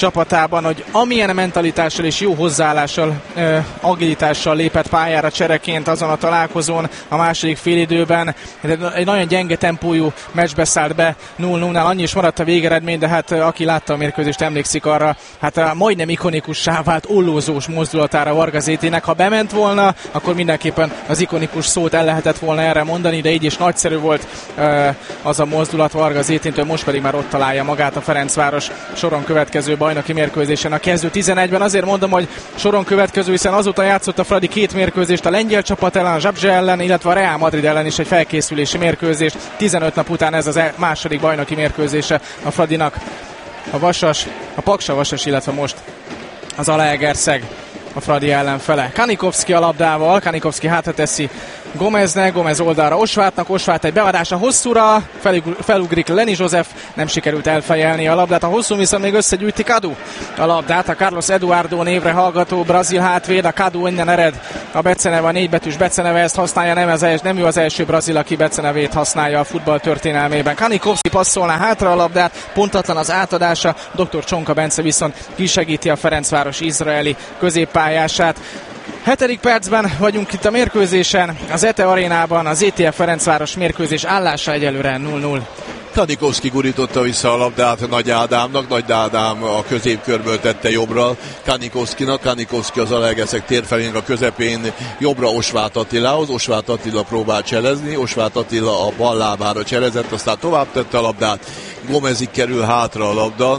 Speaker 16: csapatában, hogy amilyen mentalitással és jó hozzáállással, agilitással lépett pályára csereként azon a találkozón a második félidőben. Egy nagyon gyenge tempójú meccsbe szállt be 0-0-nál, annyi is maradt a végeredmény, de hát aki látta a mérkőzést, emlékszik arra, hát majdnem ikonikussá vált ollózós mozdulatára Varga Zétének. Ha bement volna, akkor mindenképpen az ikonikus szót el lehetett volna erre mondani, de így is nagyszerű volt az a mozdulat Varga Zéténtől, most pedig már ott találja magát a Ferencváros soron következő bajnoki mérkőzésen a kezdő 11-ben. Azért mondom, hogy soron következő, hiszen azóta játszott a Fradi 2 mérkőzést, a lengyel csapat ellen, a Zsabzse ellen, illetve a Real Madrid ellen is egy felkészülési mérkőzést. 15 nap után ez az második bajnoki mérkőzése a Fradinak. A Vasas, a Paksa Vasas, illetve most az Zalaegerszeg a Fradi ellenfele. Kanikovszki a labdával, Kanikovszki hátra teszi Gomeznek, Gomez oldalra Osvártnak, Osvárt egy beadása hosszúra, felugrik Lenny Joseph, nem sikerült elfejelni a labdát, a hosszú viszont még összegyűjti Cadu a labdát, a Carlos Eduardo névre hallgató brazil hátvéd, a Cadu innen ered a beceneve, a 4 betűs beceneve, ezt használja, nem ő az első brazil, aki becenevét használja a futball történelmében. Kanikovszki passzolná hátra a labdát, pontatlan az átadása, Dr. Csonka Bence viszont kisegíti a Ferencváros izraeli középpályását. 7. percben vagyunk itt a mérkőzésen, az ETE arénában, az ETF Ferencváros mérkőzés állása egyelőre 0-0.
Speaker 13: Kanikovszki gurította vissza a labdát Nagy Ádámnak, Nagy Ádám a középkörből tette jobbra Kanikovszkinak, Kanikovszki az Zalaegerszeg térfelének a közepén jobbra Osváth Attilához, Osváth Attila próbált cselezni, Osváth Attila a bal lábára cselezett, aztán tovább tette a labdát, Gomezig kerül hátra a labda,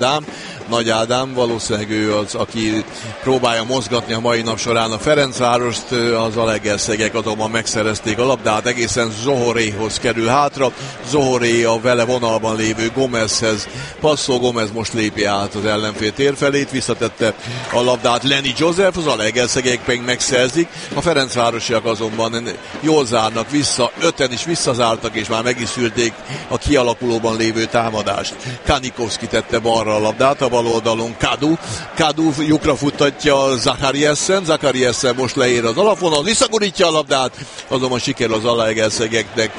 Speaker 13: Nagy Ádám valószínűleg ő az, aki próbálja mozgatni a mai nap során a Ferencvárost, az Zalaegerszegek azonban megszerezték a labdát, egészen Zohoréhoz kerül hátra, Zohoré a vele vonalban lévő Gomezhez passzol, Gomez most lépi át az ellenfél térfelét, visszatette a labdát Lenny Joseph, az Zalaegerszegek pedig megszerzik, a ferencvárosiak azonban jól zárnak vissza, 5-en is visszazártak, és már meg is szűrték a kialakulóban lévő támadást. Kanikovszki tette balra a labdát, a bal oldalon Cadu lyukra futtatja Zakariassen most leér az alapvonal, visszagurítja a labdát, azonban sikerül az Zalaegerszegeknek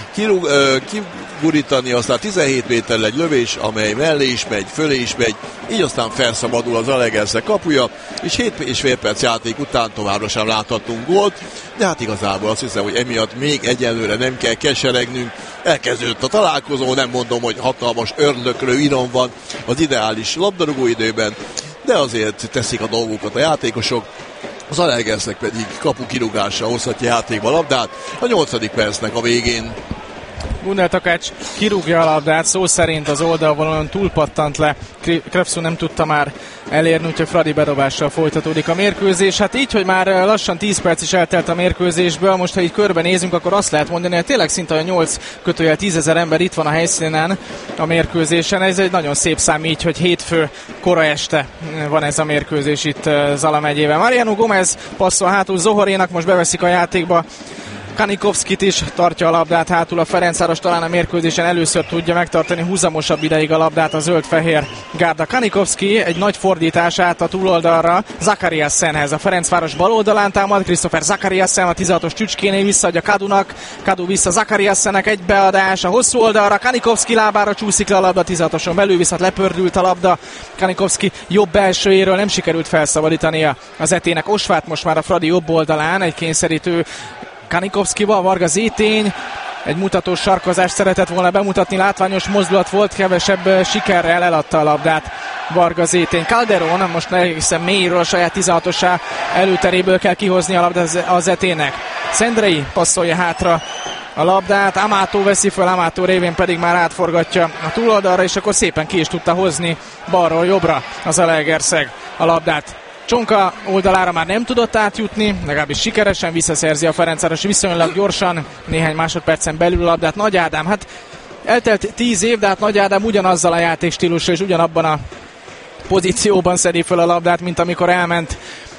Speaker 13: kigurítani, aztán 17 méterrel egy lövés, amely mellé is megy, fölé is megy, így aztán felszabadul az Zalaegerszeg kapuja, és 7,5 perc játék után továbbra sem láthatunk gólt, de hát igazából azt hiszem, hogy emiatt még egyelőre nem kell keseregnünk. Elkezdődött a találkozó, nem mondom, hogy hatalmas ördöklő iram van az ideális labdarúgó időben, de azért teszik a dolgokat a játékosok, az Zalaegerszeg pedig kapu kirúgással hozhatja játékba a labdát a 8. percnek a végén.
Speaker 16: Gundel Takács kirúgja a labdát, szó szerint az oldalvonalon túlpattant le, Krepszó nem tudta már elérni, úgyhogy Fradi bedobással folytatódik a mérkőzés. Hát így, hogy már lassan 10 perc is eltelt a mérkőzésből, most ha így körbenézünk, akkor azt lehet mondani, hogy tényleg szinte a 8-10 000 ember itt van a helyszínen a mérkőzésen. Ez egy nagyon szép szám így, hogy hétfő kora este van ez a mérkőzés itt Zala megyében. Mariano Gomez passzol hátul Zohorénak, most beveszik a játékba Kanikovszkit is, tartja a labdát hátul a Ferencváros, talán a mérkőzésen először tudja megtartani húzamosabb ideig a labdát a zöld-fehér gárda. Kanikovszki egy nagy fordítását a túloldalra Zakariassenhez. A Ferencváros bal oldalán támad, Christopher Zakariassen a 16-os Csücskénél visszaadja Cadunak, Cadu vissza Zakariassennek, egy beadás a hosszú oldalra, Kanikovszki lábára csúszik le a labda, 16-oson belül viszont lepördült a labda. Kanikovszki jobb belsőjéről nem sikerült felszabadítania az etének. Osváth most már a Fradi jobb oldalán, egy kényszerítő Kanikovszkival, Varga Zétény egy mutatós sarkozást szeretett volna bemutatni, látványos mozdulat volt, kevesebb sikerrel eladta a labdát Varga Zétény. Calderon most egészen mélyről a saját 16-osá előteréből kell kihozni a labdát az etének. Szendrei passzolja hátra a labdát, Amato veszi fel, Amato révén pedig már átforgatja a túloldalra, és akkor szépen ki is tudta hozni balról jobbra az Zalaegerszeg a labdát. Csonka oldalára már nem tudott átjutni, legalábbis sikeresen visszaszerzi a Ferencváros viszonylag gyorsan, néhány másodpercen belül a labdát. Nagy Ádám, hát eltelt 10 év, de hát Nagy Ádám ugyanazzal a játékstílussal és ugyanabban a pozícióban szedi fel a labdát, mint amikor elment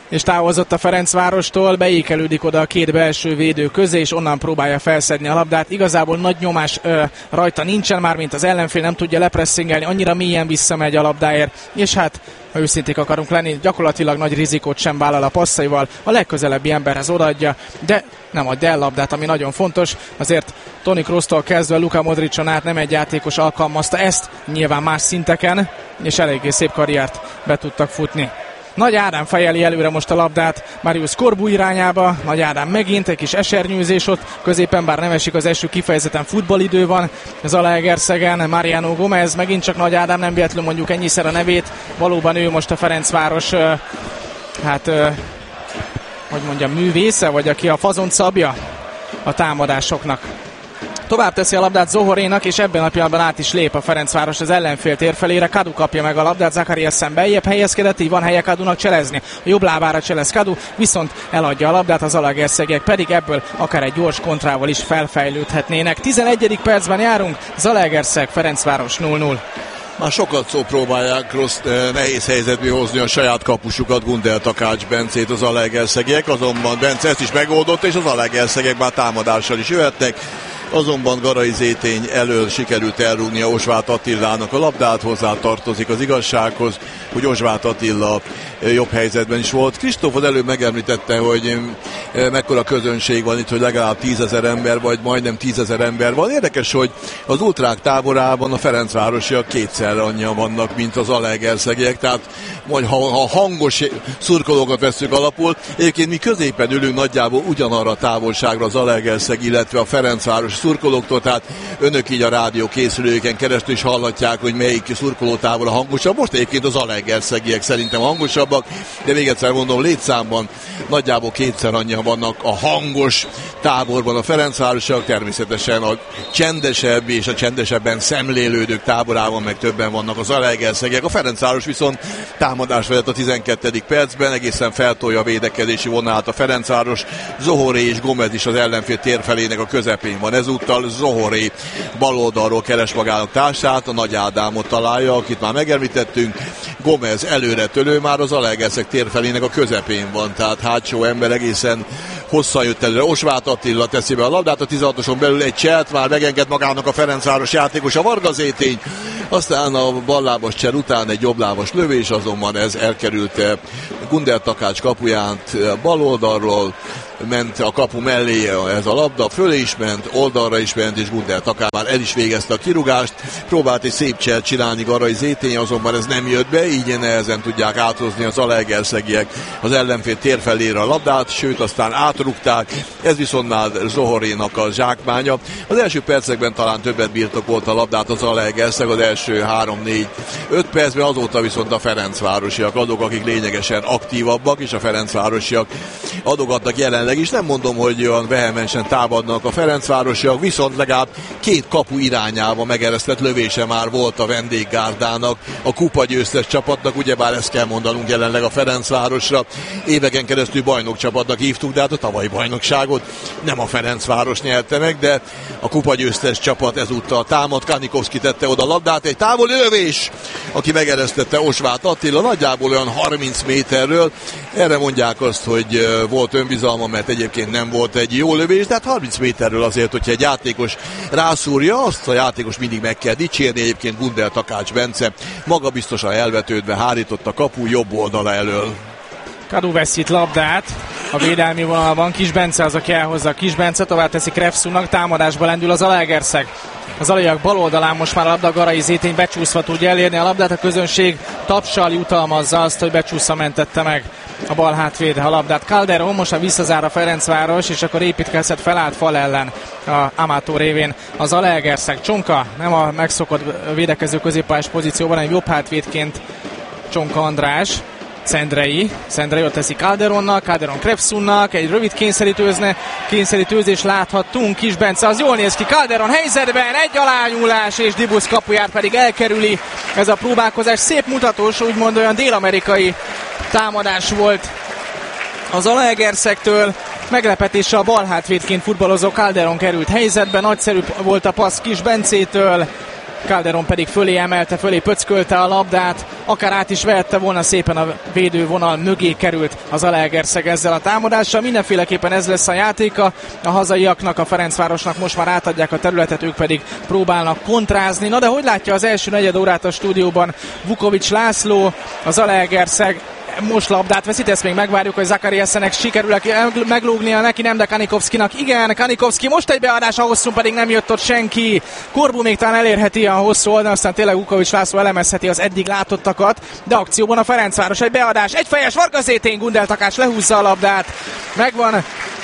Speaker 16: és távozott a Ferencvárostól, beékelődik oda a két belső védő közé, és onnan próbálja felszedni a labdát. Igazából nagy nyomás rajta nincsen, már mint az ellenfél nem tudja lepresszingelni, annyira mélyen visszamegy a labdáért, és hát ha őszinték akarunk lenni, gyakorlatilag nagy rizikót sem vállal a passzaival, a legközelebbi emberhez odaadja, de nem adja el labdát, ami nagyon fontos. Azért Toni Kroostól kezdve Luka Modricson át nem egy játékos alkalmazta ezt, nyilván más szinteken, és eléggé szép karriert be tudtak futni. Nagy Ádám fejeli előre most a labdát Marius Corbu irányába. Nagy Ádám megint, egy kis esernyőzés ott középen, bár nem esik az eső, kifejezetten futballidő van Zalaegerszegen. Mariano Gomez, megint csak Nagy Ádám, nem véletlenül mondjuk ennyiszer a nevét. Valóban ő most a Ferencváros hogy mondjam, művésze, vagy aki a fazont szabja a támadásoknak. Tovább teszi a labdát Zohorénak, és ebben a pillanatban át is lép a Ferencváros az ellenfél térfelére. Kadu kapja meg a labdát, Zakariasen beljebb helyezkedett, így van helye Kadunak cselezni. A jobb lábára cselez Kadu, viszont eladja a labdát, az zalaegerszegiek pedig ebből akár egy gyors kontrával is felfejlődhetnének. 11. percben járunk, Zalaegerszeg, Ferencváros 0-0.
Speaker 13: Már sokat szó próbálják rossz, nehéz helyzetbe hozni a saját kapusukat, Gundel, Takács Bencét az Zalaegerszegiek, azonban Bence ezt is megoldott, és az Zalaegerszegiek már támadással is jöhetnek. Azonban Garai Zétény elől sikerült elrúgnia Osváth Attilának a labdát, hozzá tartozik az igazsághoz, hogy Osváth Attila jobb helyzetben is volt. Kristóf az előbb megemlítette, hogy mekkora közönség van itt, hogy legalább 10 000 ember, vagy majdnem 10 000 ember van. Érdekes, hogy az ultrák táborában a ferencvárosiak kétszer annyian vannak, mint az zalaegerszegiek, tehát ha hangos szurkolókat veszünk alapul, egyébként mi középen ülünk nagyjából ugyanarra a távolságra az Zalaegerszeg, illetve a Ferencváros szurkolóktól, tehát önök így a rádió készülőken keresztül is hallatják, hogy melyik szurkolótábor a hangosabb. Most egyébként az zalaegerszegiek szerintem hangosabbak, de még egyszer mondom, létszámban nagyjából kétszer annyian vannak a hangos táborban a ferencvárosiak, természetesen a csendesebb és a csendesebben szemlélődők táborában meg többen vannak az zalaegerszegiek. A Ferencváros viszont támadás vezet a 12. percben, egészen feltolja a védekezési vonalát a Ferencváros. Zohoré és Gomez is az ellenfél térfelének a közepén van. Ezúttal Zohoré baloldalról keres magának társát, a Nagy Ádámot találja, akit már megemlítettünk. Gomez előre tölő, már az Zalaegerszeg térfelének a közepén van, tehát hátsó ember egészen hosszan jött előre. Osváth Attila teszi be a labdát, a 16-oson belül egy cselt, már megenged magának a Ferencváros játékos, a Varga Zétény, aztán a ballábas csel után egy jobblábas lövés, azonban ez elkerülte Gundel Takács kapuját baloldalról, ment a kapu mellé ez a labda, fölé is ment, oldalra is ment, és Gundel Takács már el is végezte a kirúgást, próbált egy szép cselt csinálni Garai Zétény, azonban ez nem jött be, így nehezen tudják áthozni a zalaegerszegiek az ellenfél térfelére a labdát, sőt aztán átrúgták, ez viszont már Zohorénak a zsákmánya. Az első percekben talán többet birtokolt a labdát az Zalaegerszeg, az első 3-4-5 percben, azóta viszont a ferencvárosiak azok, akik lényegesen aktívabbak, és a ferencvárosiak adogatnak jelenleg is. Nem mondom, hogy olyan vehemensen támadnak a ferencvárosiak, viszont legalább két kapu irányába megeresztett lövése már volt a vendéggárdának, a kupagyőztes csapatnak, ugyebár ezt kell mondanunk jelenleg a Ferencvárosra. Éveken keresztül bajnokcsapatnak hívtuk, de hát a tavalyi bajnokságot nem a Ferencváros nyerte meg, de a kupagyőztes csapat ezúttal támad. Kanikovszki tette oda a labdát, egy távoli lövés, aki megeresztette Osváth Attila, nagyjából olyan 30 méterről. Erre mondják azt, hogy volt önbizalma, mert egyébként nem volt egy jó lövés, de hát 30 méterről azért, hogyha egy játékos rászúrja, azt a játékos mindig meg kell dicsérni. Egyébként Gundel Takács Bence magabiztosan elvetődve hárított a kapu jobb oldala elől.
Speaker 16: Kadu veszi itt labdát a védelmi vonalban, Kis Bence az, aki elhozza. Kis Bence tovább teszi Krefszunnak, támadásba lendül az Zalaegerszeg. A zalaiak bal oldalán most már a labda, Garai Zétény becsúszva tudja elérni a labdát, a közönség tapsal jutalmazza azt, hogy becsúszva mentette meg a bal hátvéd a labdát. Calderon most a visszazár a Ferencváros, és akkor építkezhet felállt fal ellen a Amató révén a Zalaegerszeg. Csonka nem a megszokott védekező középpályás pozícióban, hanem jobb hátvédként Csonka András. Szendrei ott teszi Calderonnak, Calderon Krefszunnak, egy rövid kényszerítőzés láthattunk. Kis Bence az jól néz ki, Calderon helyzetben, egy alányúlás, és Dibusz kapuját pedig elkerüli. Ez a próbálkozás szép mutatós, úgymond olyan dél-amerikai támadás volt az Zalaegerszegtől. Meglepetéssel a balhátvédként futballozó Calderon került helyzetben, nagyszerű volt a passz Kis Bencétől, Calderon pedig fölé emelte, fölé pöckölte a labdát, akár át is vehette volna, szépen a védővonal mögé került az Zalaegerszeg ezzel a támadással. Mindenféleképpen ez lesz a játéka a hazaiaknak, a Ferencvárosnak most már átadják a területet, ők pedig próbálnak kontrázni. Na de hogy látja az első negyed órát a stúdióban Vukovics László? A Zalaegerszeg most labdát veszít, ezt még megvárjuk, hogy Zakariaszenek sikerül meglógnia neki, nem, de Kanikovszkinak igen. Kanikovszki most egy beadás, a hosszú pedig nem jött ott senki. Korbu még talán elérheti a hosszú oldalon, aztán tényleg Vukovics László elemezheti az eddig látottakat, de akcióban a Ferencváros egy beadás, egyfejes Varga Zétén, Gundel Takács lehúzza a labdát. Megvan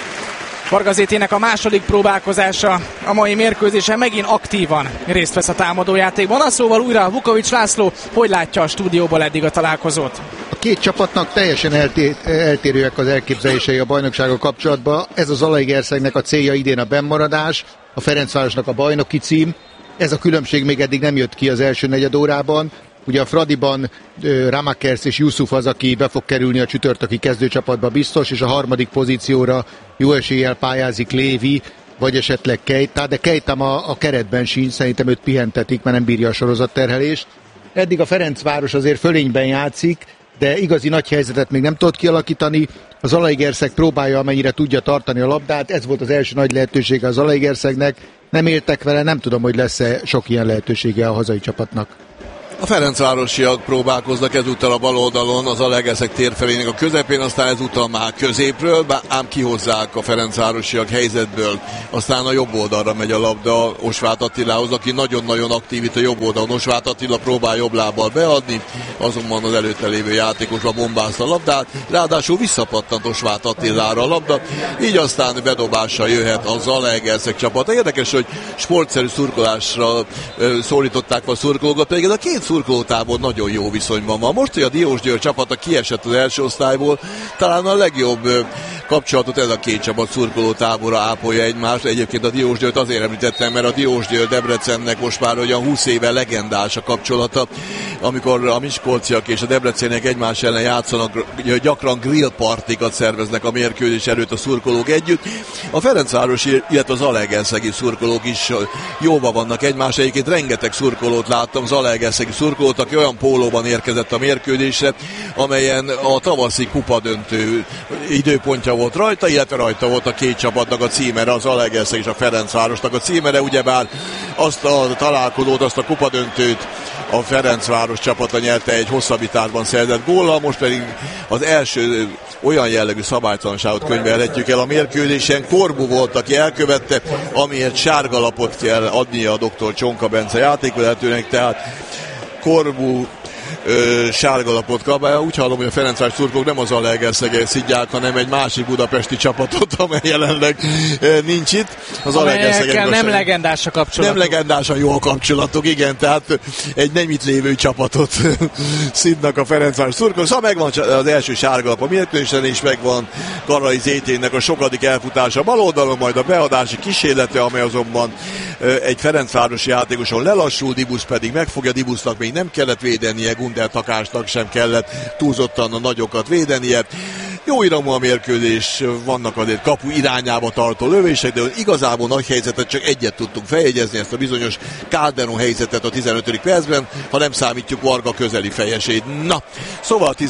Speaker 16: Varga Zétének a második próbálkozása a mai mérkőzésen, megint aktívan részt vesz a támadójátékban. Na szóval újra Vukovics László, hogy látja a stúdióból eddig a találkozót?
Speaker 17: A két csapatnak teljesen eltérőek az elképzelései a bajnoksággal kapcsolatban. Ez az Zalaegerszegnek a célja idén a bennmaradás, a Ferencvárosnak a bajnoki cím. Ez a különbség még eddig nem jött ki az első negyed órában. Ugye a Fradiban Ramakers és Yusuf az, aki be fog kerülni a csütörtöki kezdőcsapatba biztos, és a harmadik pozícióra jó eséllyel pályázik Lévi, vagy esetleg Keita, de Keita a keretben sincs, szerintem őt pihentetik, mert nem bírja a sorozatterhelést. Eddig a Ferencváros azért fölényben játszik, de igazi nagy helyzetet még nem tudott kialakítani. A Zalaegerszeg próbálja, amennyire tudja tartani a labdát, ez volt az első nagy lehetősége a Zalaegerszegnek. Nem éltek vele, nem tudom, hogy lesz-e sok ilyen lehetősége a hazai csapatnak.
Speaker 13: A ferencvárosiak próbálkoznak ezúttal a bal oldalon, az Zalaegerszeg térfelének a közepén, aztán ezúttal már középről, ám kihozzák a ferencvárosiak helyzetből. Aztán a jobb oldalra megy a labda Osváth Attilához, aki nagyon-nagyon aktív itt a jobb oldalon. Osváth Attila próbál jobb lábbal beadni, azonban az előtte lévő játékosra bombázta a labdát, ráadásul visszapattant Osváth Attilára a labda, így aztán bedobással jöhet a Zalaegerszeg csapata. Érdekes, hogy sportszerű szurkolásra szólították a szurkolókat, pedig ez a két szurkolótábor nagyon jó viszonyban van. Most, hogy a Diósgyőr csapata kiesett az első osztályból, talán a legjobb kapcsolatot ez a két csapat szurkolótábora ápolja egymást. Egyébként a Diósgyőrt azért említettem, mert a Diósgyőr Debrecennek most már olyan 20 éve legendás a kapcsolata, amikor a miskolciak és a debreceniek egymás ellen játszanak, gyakran grillpartikat szerveznek a mérkőzés előtt a szurkolók együtt. A ferencvárosi, illetve az zalaegerszegi szurkolók is jóba vannak egymás. Egyébként rengeteg szurkolót láttam, zalaegerszegi szurkolót, aki olyan pólóban érkezett a mérkőzésre, amelyen a tavaszi kupadöntő időpontja volt rajta, illetve rajta volt a két csapatnak a címere, az Zalaegerszeg és a Ferencvárosnak a címere, ugyebár azt a találkozót, azt a kupadöntőt a Ferencváros csapata nyerte egy hosszabbításban szerzett góllal, most pedig az első olyan jellegű szabálytalanságot könyvelhetjük el a mérkőzésen. Korbu volt, aki elkövette, amiért sárgalapot kell adnia a dr. Csonka Bence játékvezetőnek, tehát Korbu sárgalapot kap. Úgy hallom, hogy a Ferencváros szurkolók nem az Zalaegerszeget szidják, hanem egy másik budapesti csapatot, amely jelenleg nincs itt. Az
Speaker 16: amelyekkel nem legendás a kapcsolatok.
Speaker 13: Nem legendásan jó a kapcsolatok, igen, tehát egy nem itt lévő csapatot szidnak a Ferencváros szurkolók. Szóval megvan az első sárgalap a mérkőzésen, és megvan Karai Zéténnek a sokadik elfutása bal oldalon, majd a beadási kísérlete, amely azonban egy ferencvárosi játékoson lelassul, Dibusz pedig megfogja, Dibusznak még nem kellett védenie, Gundel Takácsnak sem kellett túlzottan a nagyokat védenie. Jó iramú a mérkőzés, vannak azért kapu irányába tartó lövések, de igazából nagy helyzetet csak egyet tudtunk feljegyezni, ezt a bizonyos Calderon helyzetet a 15. percben, ha nem számítjuk Varga közeli fejesét. Na, szóval a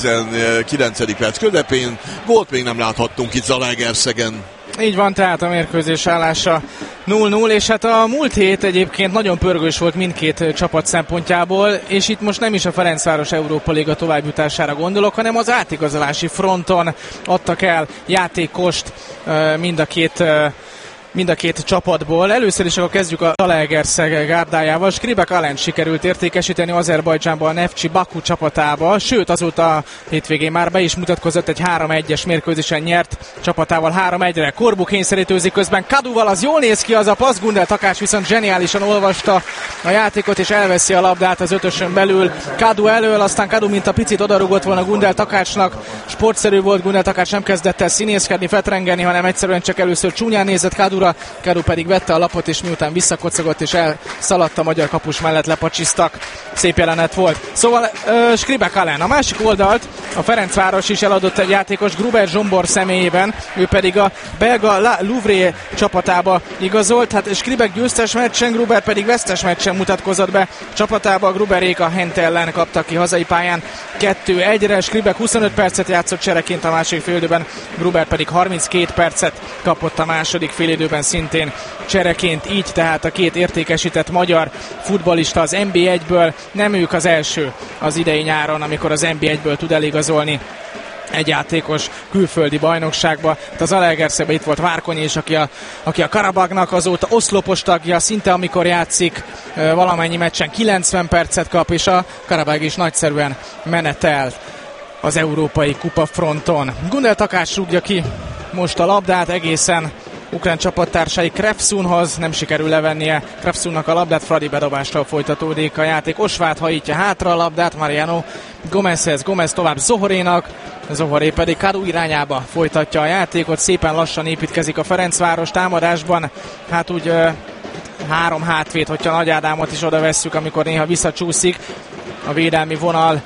Speaker 13: 19. perc közepén gólt még nem láthattunk itt Zalaegerszegen.
Speaker 16: Így van, tehát a mérkőzés állása 0-0, és hát a múlt hét egyébként nagyon pörgős volt mindkét csapat szempontjából, és itt most nem is a Ferencváros Európa Liga továbbjutására gondolok, hanem az átigazolási fronton adtak el játékost mind a két csapatból. Először is akkor kezdjük a Zalaegerszeg gárdájával. Skribek Alent sikerült értékesíteni Azerbajdzsánban a Neftchi Baku csapatába, sőt azóta a hétvégén már be is mutatkozott, egy 3-1-es mérkőzésen nyert csapatával 3-1-re. Korbu kényszerítőzik közben Kaduval, az jól néz ki az a passz, Gundel Takács viszont zseniálisan olvasta a játékot és elveszi a labdát az ötösön belül. Kadu elől, aztán Kadu mint a picit odarugott volna Gundel Takácsnak. Sportszerű volt, Gundel Takács nem kezdett el színészkedni, fetrengeni, hanem egyszerűen csak először csúnyán nézett Kadu. Kadu pedig vette a lapot, és miután visszakocogott és elszaladt a magyar kapus mellett, lepacsisztak. Szép jelenet volt. Szóval Skribek Alen. A másik oldalt A Ferencváros is eladott egy játékos Gruber Zsombor személyében, ő pedig a belga La Louvre csapatába igazolt. Hát Skripek győztes meccsen, Gruber pedig vesztes meccsen mutatkozott be csapatába. Gruberék a Gent ellen kaptak ki hazai pályán 2-1-re. Skripek 25 percet játszott csereként a második félidőben, Gruber pedig 32 percet kapott a második félidőben szintén csereként. Így tehát a két értékesített magyar futballista az NB1-ből, nem ők az első az idei nyáron, amikor az NB1-ből tud eligazolni egy játékos külföldi bajnokságba. Tehát az Zalaegerszegben itt volt Várkonyi is, aki a Karabagnak azóta oszlopos tagja, szinte amikor játszik valamennyi meccsen 90 percet kap, és a Karabag is nagyszerűen menetel az európai kupa fronton. Gundel Takács rúgja ki most a labdát egészen ukrán csapattársai Krefszunhoz, nem sikerül levennie Krefszunnak a labdát, Fradi bedobással folytatódik a játék. Osvát hajítja hátra a labdát Mariano Gomezhez, Gomez tovább Zohorénak, Zohoré pedig Kadu irányába folytatja a játékot, szépen lassan építkezik a Ferencváros támadásban, hát úgy 3 hátvéd, hogyha Nagy Ádámot is oda vesszük, amikor néha visszacsúszik a védelmi vonal,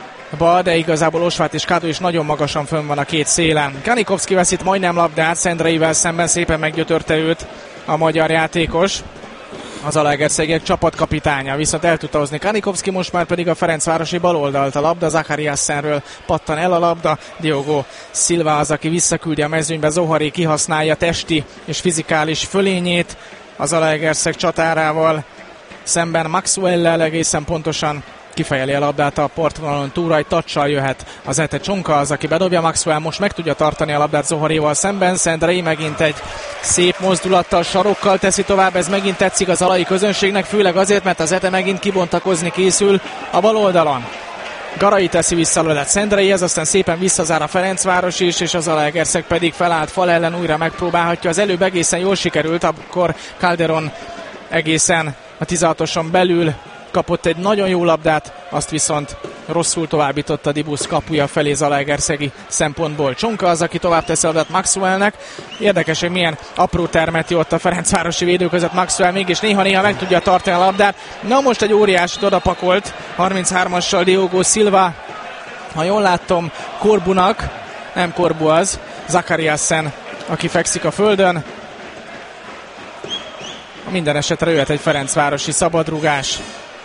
Speaker 16: de igazából Osvát és Kadu is nagyon magasan fönn van a két szélen. Kanikovszki veszít majdnem labdát, Szendreivel szemben szépen meggyötörte őt a magyar játékos. Az Zalaegerszeg csapatkapitánya, viszont el tudta hozni Kanikovszki, most már pedig a Ferencvárosi baloldalt a labda, Zakariassenről pattan el a labda, Diogo Silva az, aki visszaküldi a mezőnybe, Zohari kihasználja testi és fizikális fölényét az Zalaegerszeg csatárával, szemben Maxwell-lel egészen pontosan kifejeli a labdát a partvonalon túlra, egy touch-sal jöhet az Ete Csonka, az, aki bedobja, Maxwell most meg tudja tartani a labdát Zohoréval szemben, Szendrei megint egy szép mozdulattal, sarokkal teszi tovább, ez megint tetszik az zalai közönségnek, főleg azért, mert az Ete megint kibontakozni készül a bal oldalon. Garai teszi vissza a labdát Szendreihez, aztán szépen visszazár a Ferencváros is, és az Zalaegerszeg pedig felállt fal ellen újra megpróbálhatja. Az előbb egészen jól sikerült, akkor Calderon egészen a 16-oson belül kapott egy nagyon jó labdát, azt viszont rosszul továbbította Dibusz kapuja felé zalaegerszegi szempontból. Csonka az, aki tovább teszi a labdát Maxwellnek. Érdekes, hogy milyen apró termet jó ott a ferencvárosi védő között Maxwell, mégis néha-néha meg tudja tartani a labdát. Na most egy óriásit odapakolt 33-assal Diogo Silva, ha jól látom, Korbunak, nem Korbu az, Zakariassen, aki fekszik a földön. Minden esetre jöhet egy ferencvárosi szabadrugás.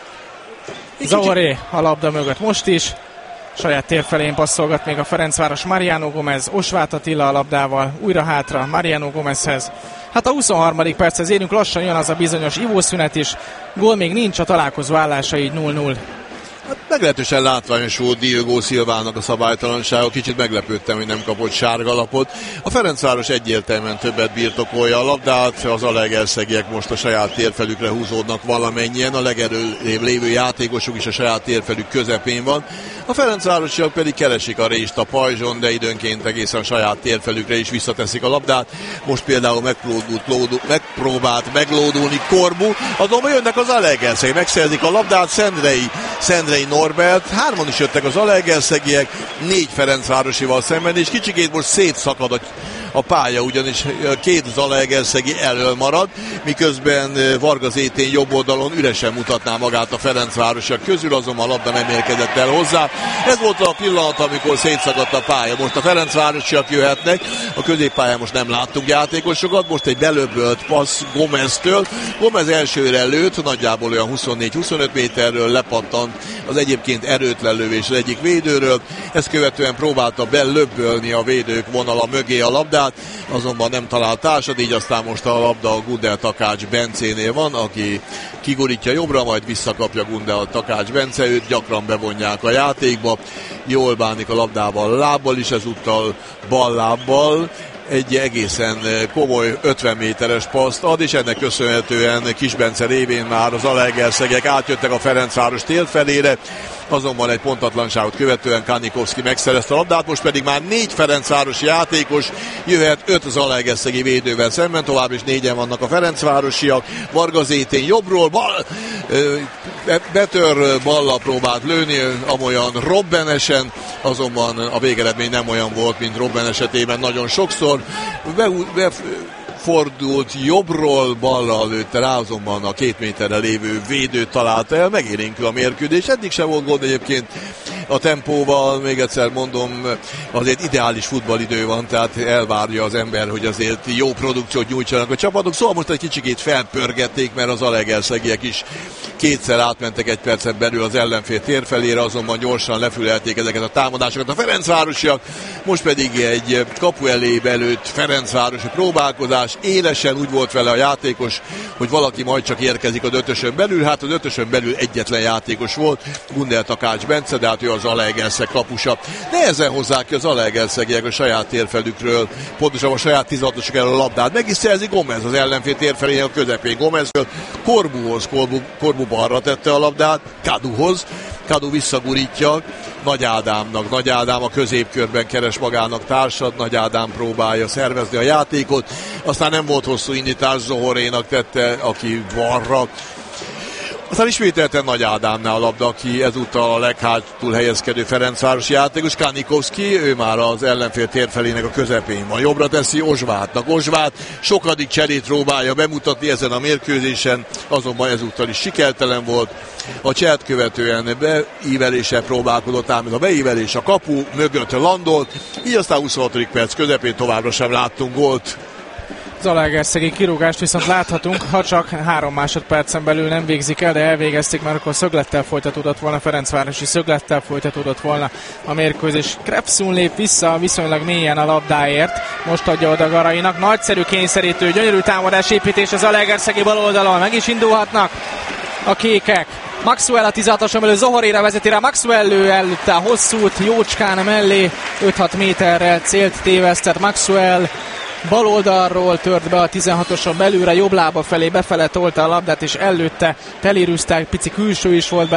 Speaker 16: Zaoré a labda mögött most is. Saját tér felén passzolgat még a Ferencváros, Mariano Gomez, Osvát Attila a labdával, újra hátra Mariano Gomezhez. Hát a 23. perchez érünk, lassan jön az a bizonyos ivószünet is. Gól még nincs, a találkozó állása így 0-0.
Speaker 13: Hát meglehetősen látványos volt Diogo Silvának a szabálytalansága, kicsit meglepődtem, hogy nem kapott sárgalapot. A Ferencváros egyértelműen többet birtokolja a labdát, az zalaegerszegiek most a saját térfelükre húzódnak valamennyien, a legerőlébb lévő játékosuk is a saját térfelük közepén van. A ferencvárosiak pedig keresik a rést a pajzson, de időnként egészen saját térfelükre is visszateszik a labdát. Most például megpróbált meglódulni Korbu, azonban jönnek az zalaegerszeg, megszerzik a labdát, Szendrei Norbert, hárman is jöttek az zalaegerszegiek, 4 ferencvárosival szemben, és kicsikét most szétszakad a pálya, ugyanis 2 zalaegerszegi elől marad, miközben Varga Zétén jobb oldalon üresen mutatná magát a ferencvárosiak közül, azonban a labda nem érkezett el hozzá. Ez volt a pillanat, amikor szétszakadt a pálya. Most a ferencvárosiak jöhetnek, a középpályán most nem láttunk játékosokat, most egy belöbölt passz Gomeztől. Gomez elsőre lőtt, nagyjából olyan 24-25 méterről lepattant az egyébként erőtlen lövés az egyik védőről, ezt követően próbálta belöbbölni a védők vonala mögé a labdát, azonban nem talált társad, így aztán most a labda a Gundel Takács Bencénél van, aki kigurítja jobbra, majd visszakapja Gundel Takács Bence, őt gyakran bevonják a játékba, jól bánik a labdával lábbal is, ezúttal bal lábbal, egy egészen komoly 50 méteres paszt ad, és ennek köszönhetően Kisbence révén már az zalaegerszegek átjöttek a Ferencváros tér felére, azonban egy pontatlanságot követően Kanikovszki megszerezte a labdát, most pedig már 4 ferencvárosi játékos jöhet 5 zalaegerszegi védővel szemben, tovább is 4-en vannak a ferencvárosiak. Varga Zétén jobbról, betör ballal próbált lőni, amolyan robbenesen, azonban a végeredmény nem olyan volt, mint Robben esetében nagyon sokszor. Fordult jobbról, balra lőtte rá, azonban a 2 méterre lévő védő találta el, megélénkül a mérkőzés. Eddig sem volt gond egyébként a tempóval. Még egyszer mondom, azért ideális futballidő van, tehát elvárja az ember, hogy azért jó produkciót nyújtsanak a csapatok. Szóval most egy kicsikét felpörgették, mert az zalaegerszegiek is kétszer átmentek egy percen belül az ellenfél tér felére, azonban gyorsan lefülelték ezeket a támadásokat a ferencvárosiak. Most pedig egy kapu elé belőtt ferencvárosi próbálkozás. Élesen úgy volt vele a játékos, hogy valaki majd csak érkezik az ötösön belül. Hát az ötösön belül egyetlen játékos volt, Gundel Takács Bence, de hát ő az Zalaegerszeg kapusa. Nehezen hozzák ki az zalaegerszegiek a saját térfelükről, pontosabban a saját 16-osok el a labdát. Meg is szerzi Gomez az ellenfél térfelének a közepén. Gomezről Korbuhoz, Korbu balra tette a labdát, Kaduhoz. Kadu visszagurítja Nagy Ádámnak. Nagy Ádám a középkörben keres magának társat, Nagy Ádám próbálja szervezni a játékot. Aztán nem volt hosszú indítás, Zohorénak tette, aki balra. Aztán ismételten Nagy Ádámnál a labda, aki ezúttal a leghátul helyezkedő ferencvárosi játékos, Kanikovszki, ő már az ellenfél térfelének a közepén van. Jobbra teszi Ozsvátnak. Ozsvát sokadik cserét próbálja bemutatni ezen a mérkőzésen, azonban ezúttal is sikertelen volt. A cselt követően beíveléssel próbálkozott, ám ez a beívelés a kapu mögött landolt, így aztán 26. perc közepén továbbra sem láttunk gólt.
Speaker 16: Zalaegerszegi kirúgást viszont láthatunk, ha csak 3 másodpercen belül nem végzik el, de elvégezték, mert akkor szöglettel folytatódott volna, Ferencvárosi szöglettel folytatódott volna a mérkőzés. Krepszun lép vissza viszonylag mélyen a labdáért, most adja oda Garainak, nagyszerű kényszerítő, gyönyörű támadás építés az Zalaegerszegi bal oldalon, meg is indulhatnak a kékek. Maxwell a 16-oson belül Zohoréra vezeti rá, Maxwell lő előtte a hosszút, jócskán mellé, 5-6 méterrel célt tévesztett Maxwell. Bal oldalról tört be a 16-oson belülre, jobb lába felé befele tolta a labdát, és előtte Telirúzták, pici külső is volt benne.